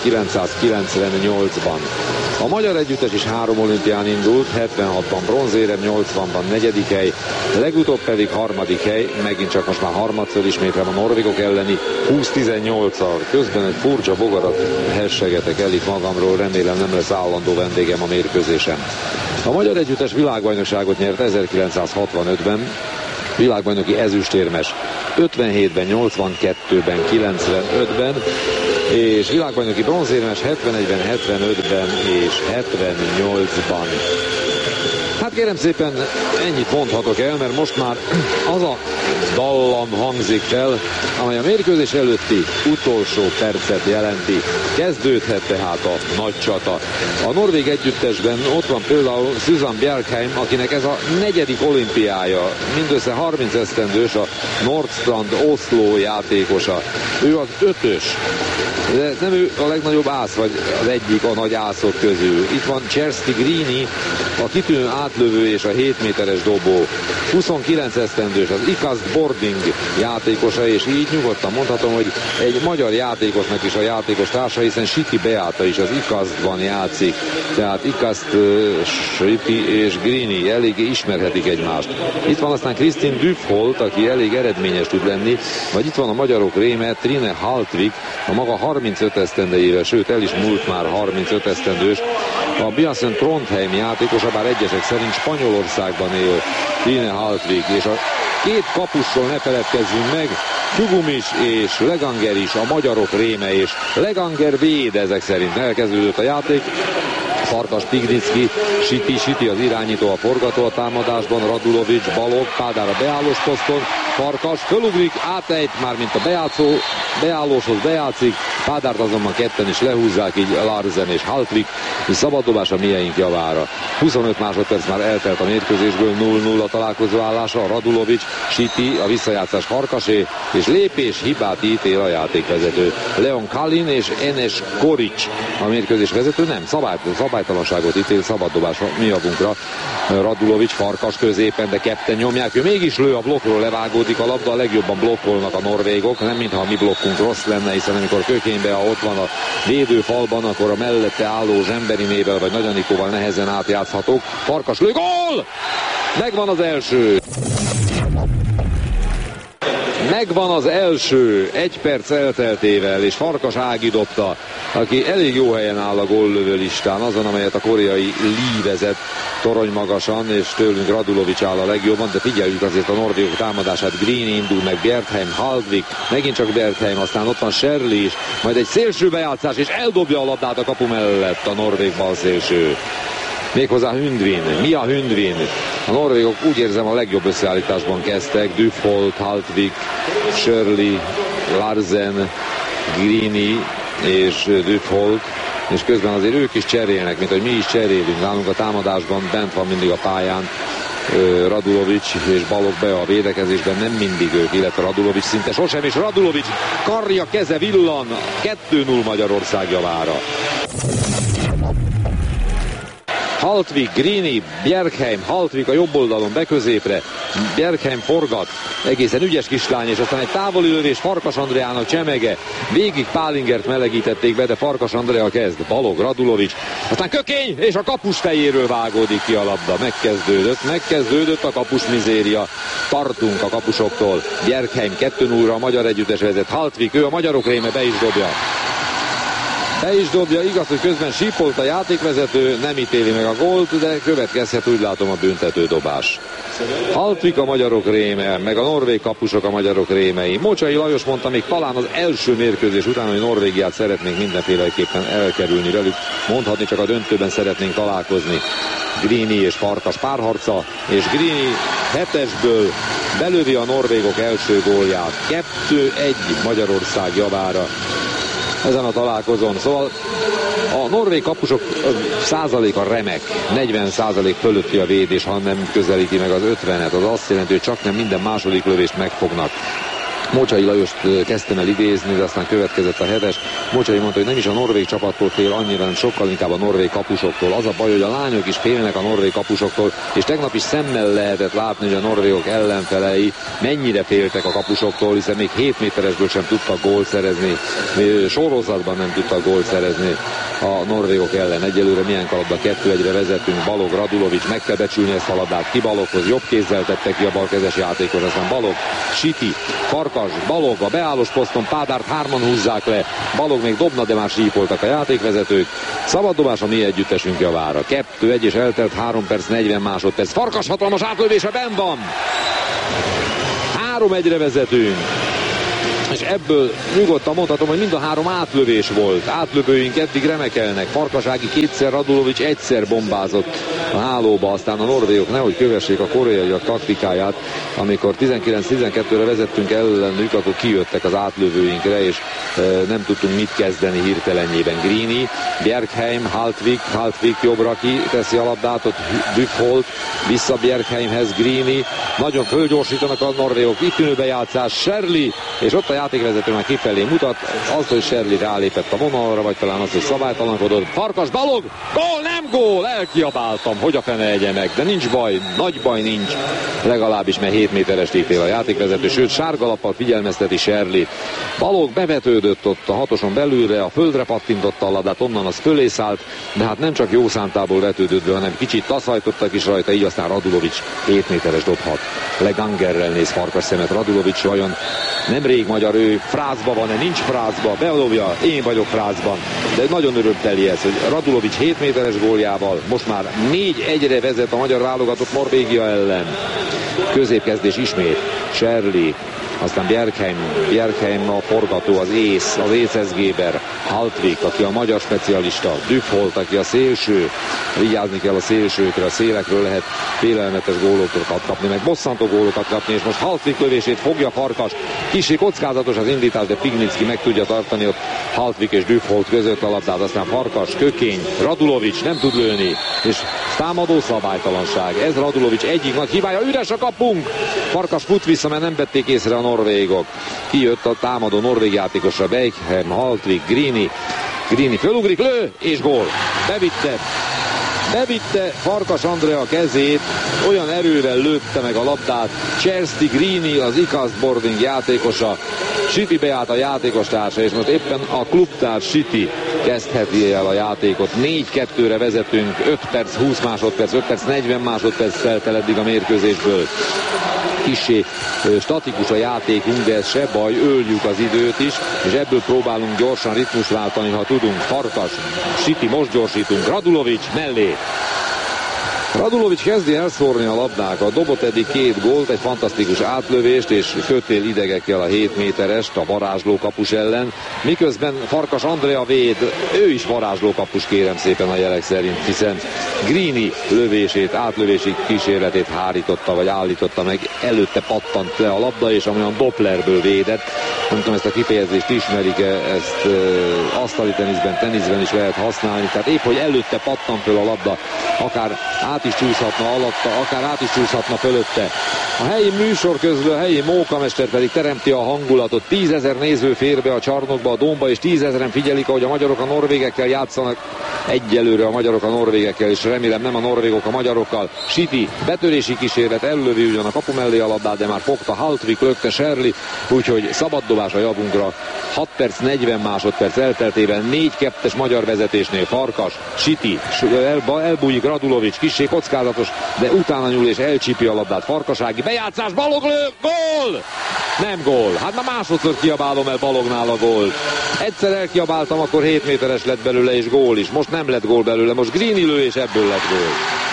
ezerkilencszázkilencvennyolcban. A magyar együttes is három olimpián indult, hetvenhatban bronzérem, nyolcvanban negyedik hely, legutóbb pedig harmadik hely, megint csak most már harmadszor ismétlem a norvégok elleni húsz tizennyolccal. Közben egy furcsa bogarat hessegetek el itt magamról, remélem nem lesz állandó vendégem a mérkőzésen. A magyar együttes világbajnokságot nyert ezerkilencszázhatvanötben, világbajnoki ezüstérmes ötvenhétben, nyolcvankettőben, kilencvenötben, és világbajnoki bronzérmes hetvenegyben, hetvenötben és hetvennyolcban. Hát kérem szépen, ennyit mondhatok el, mert most már az a dallam hangzik fel, amely a mérkőzés előtti utolsó percet jelenti. Kezdődhet tehát a nagy csata. A norvég együttesben ott van például Susan Bjerkheim, akinek ez a negyedik olimpiája, mindössze harminc esztendős, a Nordstrand Oslo játékosa. Ő az ötös, de nem ő a legnagyobb ász, vagy az egyik a nagy ászok közül. Itt van Kjersti Grini, a kitűnő átlövő és a hét méteres dobó. huszonkilenc esztendős, az Ikast Boarding játékosa, és így nyugodtan mondhatom, hogy egy magyar játékosnak is a játékos társa, hiszen Siti Beáta is az Ikastban játszik. Tehát Ikast, Siti és Grini eléggé ismerhetik egymást. Itt van aztán Kristin Dufholt, aki elég eredményes tud lenni, vagy itt van a magyarok réme, Trine Haltvik, a maga harmincöt esztendejével, sőt el is múlt már harmincöt esztendős. A Biasen Trondheim játékosa, bár egyesek szerint Spanyolországban él, Trine Haltvik, és a két kapusról ne feledkezzünk meg, Kugumis és Leganger is a magyarok réme, és Leganger véd ezek szerint. Elkezdődött a játék. Farkas, Pignicki, Siti, Siti az irányító, a forgató a támadásban, Radulovics, Balog, Pádár a beállós poszton, Farkas fölugrik, átejt, már mint a bejátszó, beállóshoz bejátszik, Pádárt azonban ketten is lehúzzák, így Larsen és Haltvik, és szabaddobás a mieink javára. huszonöt másodperc már eltelt a mérkőzésből, nulla nulla találkozó állása, Radulovics, Siti, a visszajátszás Farkasé, és lépés hibát ítél a játékvezető. Leon Kalin és Enes Koric a mérkőzés vezető, nem, szabály, szabálytalanságot ítél, szabaddobás mi javunkra. Radulovics, Farkas középen, de ketten nyomják, ő mégis lő a blokkról, levágódik a labda, a legjobban blokkolnak a norvégok, nem mintha a mi blokkunk rossz lenne, hiszen amikor Kökénybe, ha ott van a védőfalban, akkor a mellette álló Zsemberinével vagy Nagy Anikóval nehezen átjátszhatók. Farkas lő, gól! Megvan az első! Megvan az első, egy perc elteltével, és Farkas Ági dobta, aki elég jó helyen áll a góllövő listán, azon, amelyet a koreai Lee vezet torony magasan, és tőlünk Radulovics áll a legjobban, de figyeljük azért a norvégok támadását. Green indul, meg Bjerkheim, Haltvik, megint csak Bjerkheim, aztán ott van Sherley is, majd egy szélső bejátszás, és eldobja a labdát a kapu mellett a norvég balszélső. Méghozzá Hundvin. Mi a Hundvin? A norvégok úgy érzem a legjobb összeállításban kezdtek. Dufholt, Haltvik, Sherley, Larsen, Grini és Dufholt, és közben azért ők is cserélnek, mint hogy mi is cserélünk. Nálunk a támadásban bent van mindig a pályán Radulovics és Balog be a védekezésben, nem mindig ők, illetve Radulovics szinte sosem, és Radulovics karja, keze villan, kettő null Magyarország javára. Haltvik, Grini, Bjerkheim, Haltvik a jobb oldalon beközépre, Bjerkheim forgat, egészen ügyes kislány, és aztán egy távoli lövés Farkas Andreának csemege, végig Pálingert melegítették be, de Farkas Andrea kezd, Balog, Radulovics, aztán Kökény, és a kapus fejéről vágódik ki a labda, megkezdődött, megkezdődött a kapus mizéria, tartunk a kapusoktól, Bjerkheim kettő nullra a magyar együttes vezet, Haltvik, ő a magyarok réme, be is dobja. Be is dobja, igaz, hogy közben sípolt a játékvezető, nem ítéli meg a gólt, de következhet, úgy látom, a büntetődobás. Haltvik a magyarok réme, meg a norvég kapusok a magyarok rémei. Mocsai Lajos mondta még talán az első mérkőzés után, hogy Norvégiát szeretnénk mindenféleképpen elkerülni velük, mondhatni csak a döntőben szeretnénk találkozni. Grini és Farkas párharca, és Grini hetesből belövi a norvégok első gólját. kettő egy Magyarország javára ezen a találkozón. Szóval a norvég kapusok százaléka remek, negyven százalék fölötti a védés, ha nem közelíti meg az ötvenet. Az azt jelenti, hogy csak nem minden második lövést megfognak. Mocsai Lajost kezdtem el idézni, de aztán következett a hetes. Mocsai mondta, hogy nem is a norvég csapattól fél annyira, hanem sokkal inkább a norvég kapusoktól. Az a baj, hogy a lányok is félnek a norvég kapusoktól, és tegnap is szemmel lehetett látni, hogy a norvégok ellenfelei mennyire féltek a kapusoktól, hiszen még hét méteresből sem tudtak gólt szerezni, sorozatban nem tudtak gólt szerezni a norvégok ellen. Egyelőre milyen kalapban kettő egyre vezetünk. Balog, Radulovics, meg kell becsülni ezt a labdát ki Baloghoz, jobb kézzel tette ki a balkezes játékot, aztán Balog, Siti, Farkas, Balog a beállós poszton, Pádárt hárman húzzák le, Balog még dobna, de már sípoltak a játékvezetők. Szabaddobás a mi együttesünk javára. kettő egy és eltelt három perc, negyven másodperc. Farkas hatalmas átlövése benn van. három egyre vezetünk. És ebből nyugodtan mondhatom, hogy mind a három átlövés volt. Átlövőink eddig remekelnek. Farkas Ági kétszer, Radulovics egyszer bombázott a hálóba, aztán a norvégok nehogy kövessék a koreaiak taktikáját, amikor tizenkilenc tizenkettőre vezettünk ellenük, akkor kijöttek az átlövőinkre, és e, nem tudtunk mit kezdeni hirtelenjében. Greeny, Bjerkheim, Haltvik, Haltvik jobbra ki teszi a labdát, ott Dufholt, vissza Bjerkheimhez, Greeny, nagyon fölgyorsítanak a norvégok, itt tűnő bejátszás, Sherley, és ott a játékvezető már kifelé mutat, az, hogy Sherley rálépett a vonalra, vagy talán az, hogy szabálytalankodott. Farkas, Balog, gól, nem gól, elkiabáltam, hogy a fene egye meg, de nincs baj, nagy baj nincs, legalábbis, mert hét méteres ítél a játékvezető, sőt sárgalappal figyelmezteti Sherley. Balog bevetődött ott a hatoson belülre, a földre pattintotta a labdát, onnan az fölé szállt, de hát nem csak jó szántából vetődött, hanem kicsit taszajtottak is rajta, így aztán Radulovics hét méteres dobhat. Legangerrel néz Farkas szemet Radulovics, vajon nemrég magyar, ő frázba van-e, nincs frázba, beadobja, én vagyok frázban, de nagyon örömteli ez, hogy Radulovics hét méteres góljával most már négy egyre vezet a magyar válogatott Norvégia ellen. Középkezdés ismét, Sherley, aztán Bjerkheim, Bjerkheim a forgató, az ész, az észezgéber, Haltvik, aki a magyar specialista, Dufholt, aki a szélső, vigyázni kell a szélsőkre, a szélekről lehet félelmetes gólokat kapni, meg bosszantó gólokat kapni, és most Haltvik lövését fogja Farkas, kicsi kockázatos az indítás, de Pignicki meg tudja tartani ott Haltvik és Dufholt között a labdát, aztán Farkas, kökény, Radulovics nem tud lőni, és támadó szabálytalanság, ez Radulovics egyik nagy hibája, üres a kapunk, Farkas fut vissza, mert nem vették észre a norvégok. Kijött a támadó norvég játékosra, Bjerkheim, Haltvik, Greeny, Greeny fölugrik, lő, és gól. Bevitte, bevitte Farkas Andrea kezét, olyan erővel lőtte meg a labdát. Chelsea Greeny, az Ikast-Boarding játékosa, City beállt a játékostársa, és most éppen a klubtárs City kezdheti el a játékot. négy kettőre vezetünk, öt perc, húsz másodperc, öt perc, negyven másodperc telt el eddig a mérkőzésből. Kissé statikus a játékunk, de ez se baj, öljük az időt is, és ebből próbálunk gyorsan ritmust váltani, ha tudunk. Farkas, City, most gyorsítunk, Radulovics mellé. Radulovics kezdi elszórni a labdákat, dobott eddig két gólt, egy fantasztikus átlövést, és kötél idegekkel a hét méterest a varázslókapus ellen, miközben Farkas Andrea véd, ő is varázslókapus, kérem szépen a jelek szerint, hiszen Greeny lövését, átlövési kísérletét hárította, vagy állította meg, előtte pattant le a labda, és amolyan Dopplerből védett. Nem tudom, ezt a kifejezést ismerik, ezt e, asztali teniszben, teniszben is lehet használni, tehát épp, hogy előtte pattant föl a labda, akár át is csúszhatna alatta, akár át is csúszhatna fölötte. A helyi műsor közül a helyi mókamester pedig teremti a hangulatot. Tízezer néző fér be a csarnokba, a dómba, és tízezeren figyelik, ahogy a magyarok a norvégekkel játszanak. Egyelőre a magyarok a norvégekkel, és remélem nem a norvégok a magyarokkal. City, betörési kísérlet, ellövi ugyan a kapu mellé a labdát, de már fogta Haltvik, lökte Sherley, úgyhogy szabad dobás a javunkra. hat perc, negyven másodperc elteltében négy kettes magyar vezetésnél Farkas, City, el, elbújik Radulovics, kissé kockázatos, de utána nyúl és elcsípi a labdát. Farkasági bejátszás, Balog lő, gól! Nem gól. Hát már másodszor kiabálom el Balognál a gólt. Egyszer elkiabáltam, akkor hét méteres lett belőle és gól is. Most nem lett gól belőle, most Greeny lő és ebből lett gól.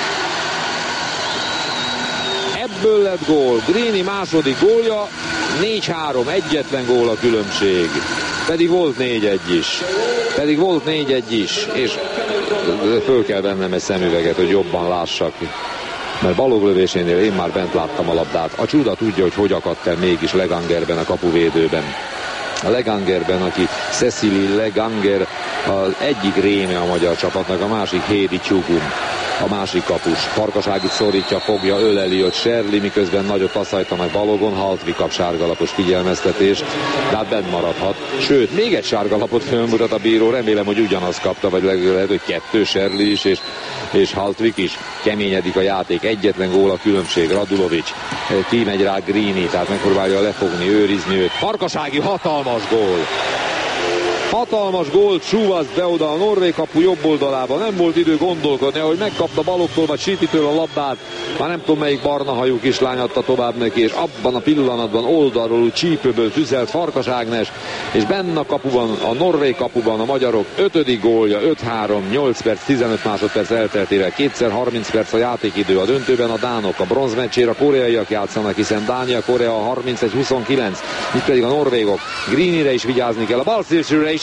Ebből lett gól. Greeny második gólja, négy három, egyetlen gól a különbség. Pedig volt négy egy is. Pedig volt négy egy is, és föl kell vennem egy szemüveget, hogy jobban lássak. Mert Balog lövésénél én már bent láttam a labdát. A csuda tudja, hogy hogy akadt el mégis Legangerben, a kapuvédőben. A Legangerben, aki Cecily Leganger, az egyik réme a magyar csapatnak, a másik Hédi Csugum, a másik kapus. Farkaságit szorítja, fogja, öleli ott Sherley, miközben nagyot taszajta meg Balogon, Haltvik kap sárgalapos figyelmeztetést, de hát benn maradhat. Sőt, még egy sárgalapot fölmutat a bíró, remélem, hogy ugyanazt kapta, vagy lehet, hogy kettő, Sherley is, és, és Haltvik is. Keményedik a játék, egyetlen gól a különbség, Radulovics, kimegy rá Greeny, tehát megpróbálja lefogni, őrizni őt. Farkasági hatalmas gól! Hatalmas gólt súvaszt be oda a norvég kapu jobb oldalába. Nem volt idő gondolkodni, ahogy megkapta Balogtól vagy Citytől a labdát. Már nem tudom, melyik barna hajú kislány adta tovább neki, és abban a pillanatban oldalról úgy csípőből tüzelt Farkas Ágnes, és benne a kapuban, a norvég kapuban a magyarok ötödik gólja, öt három, nyolc perc, tizenöt másodperc elteltével, kétszer harminc perc a játékidő. A döntőben a dánok, a bronzmeccsére a koreaiak játszanak, hiszen Dánia, Korea harmincegy huszonkilenc, itt pedig a norvégok. Greenyre is vigyázni kell, a bal szélsőre is,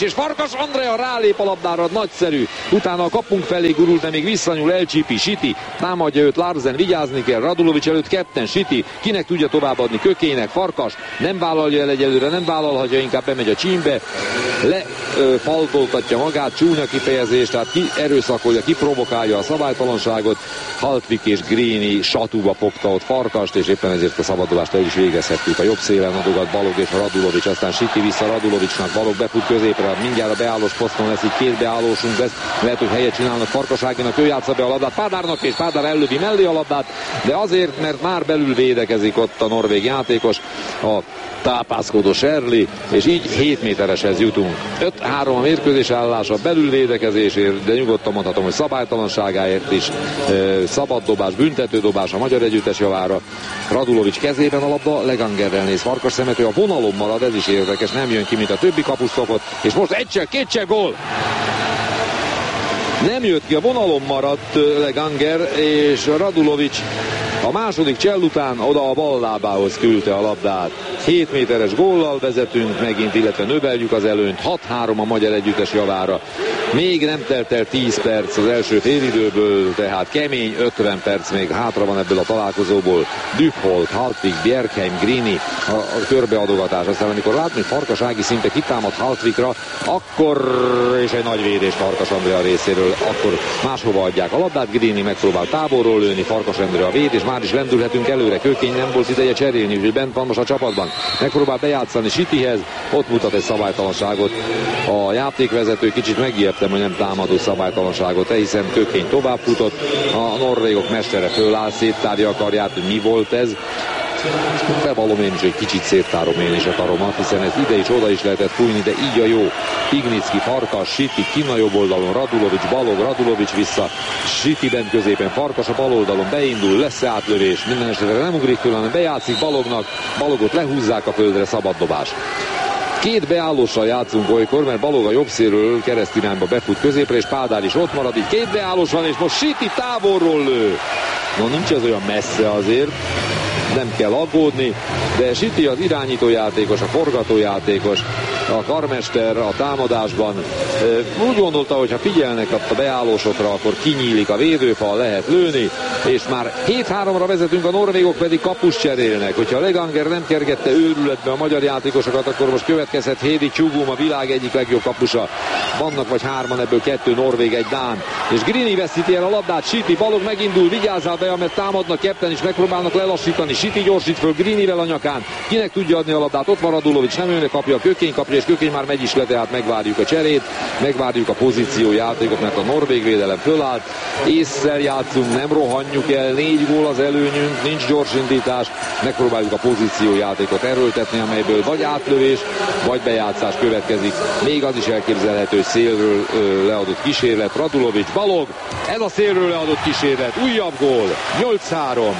és Farkas Andrea rálép a labdára, nagyszerű. Utána a kapunk felé gurult, de még visszanyúl, elcsípi Siti, támadja őt Larsen, vigyázni kell, Radulovics előtt ketten, Siti, kinek tudja továbbadni, Kökének, Farkas, nem vállalja el egyelőre, nem vállalhatja, inkább bemegy a csímbe, lefaltoltatja magát, csúnya kifejezés, tehát ki erőszakolja, ki provokálja a szabálytalanságot. Haltvik és Grini satúba fogta ott Farkast, és éppen ezért a szabadulást el is végezhettük. A jobb szélen adogat Balog és Radulovics, aztán Siti vissza Radulovicsnak, Balog befut középre, mindjárt a beállós poszton lesz, így két beállósunk lesz, lehet, hogy helyet csinálnak Farkaságinak, ő játsza be a labdát Pádárnak, és Pádár ellövi mellé a labdát, de azért, mert már belül védekezik ott a norvég játékos, a tápászkodó Sherli, és így hét métereshez jutunk. öt három a mérkőzés állása, belül védekezésért, de nyugodtan mondhatom, hogy szabálytalanságáért is, e, szabaddobás, büntetődobás a magyar együttes javára. Radulovics kezében a labda, Legangerrel néz Farkas szemet, ő a vonalon marad, ez is érdekes, nem jön ki, mint a többi kapus szokott, és most egyszer, kétszer gól! Nem jött ki, a vonalon maradt Leganger, és Radulovics a második csell után oda a bal lábához küldte a labdát. hét méteres góllal vezetünk megint, illetve növeljük az előnyt. hat három a magyar együttes javára. Még nem telt el tíz perc az első félidőből, tehát kemény ötven perc még hátra van ebből a találkozóból. Düpholt, Haltvik, Bjerkheim, Grini a, a körbeadogatás. Aztán amikor látni, hogy Farkas Ági szinte kitámad Haltvikra, akkor, és egy nagy védés Farkas Andrea részéről, akkor máshova adják a labdát. Grini megpróbál távolról lőni, Farkas Andrea véd, és már is lendülhetünk előre. Kökény nem volt ideje cserélni, úgyhogy bent van most a csapatban. Megpróbál bejátszani Sitihez, ott mutat egy szabálytalanságot. A játékvezető, kicsit megijedtem, hogy nem támadó szabálytalanságot, hiszen Kökény tovább futott, a norvégok mestere föláll, széttárja a karját, hogy mi volt ez. Bevallom én is, hogy kicsit széttárom én is a karomat, hiszen ez ide is, oda is lehetett fújni, de így a jó. Ignicki, Farkas, Siti, kin a jobb oldalon, Radulovics, Balog, Radulovics vissza, Siti bent középen, Farkas a bal oldalon, beindul, lesz átlövés, minden esetre nem ugrik föl, hanem bejátszik Balognak, Balogot lehúzzák a földre, szabaddobás. Két beállóssal játszunk olykor, mert Balog a jobb szélről keresztirányba befut középre, és Pádár is ott marad, így két beállós van, és most Siti távolról lő. No, nincs ez olyan messze azért, nem kell aggódni, de Siti az irányítójátékos, a forgatójátékos, a karmester a támadásban. Úgy gondolta, hogy ha figyelnek ott a beállósokra, akkor kinyílik a védőfal, lehet lőni, és már hét háromra vezetünk, a norvégok pedig kapust cserélnek. Hogyha Leganger nem kergette őrületbe a magyar játékosokat, akkor most következhet Hédi Csugum, a világ egyik legjobb kapusa. Vannak vagy hárman, ebből kettő norvég, egy dán. És Grini veszíti el a labdát, Siti, Balog megindul, vigyázzál be, mert támadnak, ketten is megpróbálnak lelassítani. Siti gyorsít föl Grinivel a nyakán. Kinek tudja adni a labdát? Ott van Radulovics, nem őnek kapja, Kökény kapja, és Kökény már megy is le, tehát megvárjuk a cserét, megvárjuk a pozíciójátékot, mert a norvég védelem fölállt. Ésszel játszunk, nem rohanjuk el, négy gól az előnyünk, nincs gyorsindítás, megpróbáljuk a pozíciójátékot erőltetni, amelyből vagy átlövés, vagy bejátszás következik. Még az is elképzelhető, hogy szélről ö, leadott kísérlet, Radulovics, Balog, ez a szélről leadott kísérlet, újabb gól, nyolc három.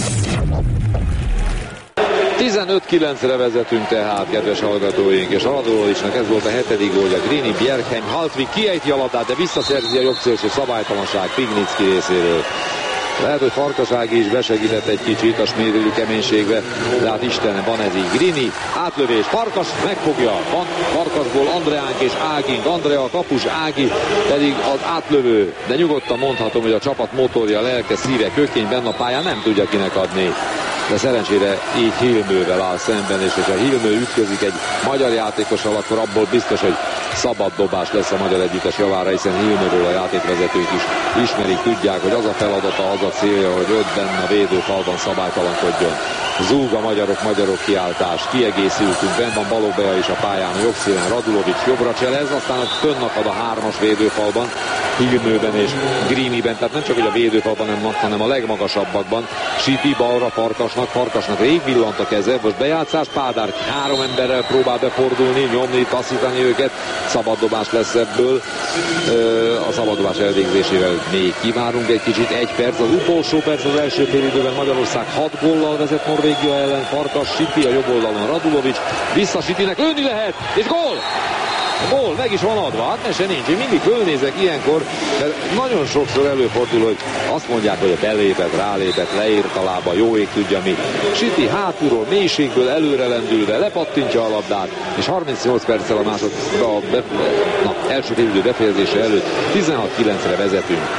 tizenöt kilencre vezetünk tehát, kedves hallgatóink, és Radulovicsnak ez volt a hetedik gólja. Grini, Bjerkheim, Haltvik kiejti a labdát, de visszaszerzi a jobb szélső, szabálytalanság Ignicki részéről. Lehet, hogy Farkas Ági is besegített egy kicsit a smérülő keménységbe, de hát Istenem, van ez így. Grini, átlövés, Farkas megfogja, van Farkasból Andreánk és Ágink, Andrea a kapus, Ági pedig az átlövő, de nyugodtan mondhatom, hogy a csapat motorja, lelke, szíve, Kökény benne a pályán, nem tudja kinek adni. De szerencsére így Hilmővel áll szemben, és hogyha Hilmő ütközik egy magyar játékossal, akkor abból biztos, hogy szabad dobás lesz a magyar együttes javára, hiszen Hilmőről a játékvezetők is ismerik, tudják, hogy az a feladata, az a célja, hogy ott benne a védőfalban szabálytalankodjon. Zúg a magyarok, magyarok kiáltás, kiegészültünk, benn van Balog Bea is a pályán, a jobb szélen Radulovics jobbra cselez, aztán fönnakad a hármas védőfalban, Hilmőben és Griniben, tehát nem csak hogy a védőfalban, hanem a legmagasabbakban. Siti balra Farkasnak, Farkasnak rég villant a keze, most bejátszás, Pádár három emberrel próbál befordulni, nyomni, taszítani őket, szabaddobás lesz ebből. A szabaddobás elvégzésével még kivárunk egy kicsit, egy perc, az utolsó perc az első félidőben, Magyarország hat góllal vezet Norvégia ellen, Farkas, Siti a jobb oldalon, Radulovics, vissza Sitinek, lőni lehet, és gól! Gól meg is van adva, hát mese nincs. Én mindig fölnézek ilyenkor, mert nagyon sokszor előfordul, hogy azt mondják, hogy a belépett, rálépett, leírt a lába, jó ég tudja mi. Siti hátulról, mélységből előre lendülve lepattintja a labdát, és harmincnyolc perccel a másod a be, na, első félidő befejezése előtt tizenhat kilencre vezetünk.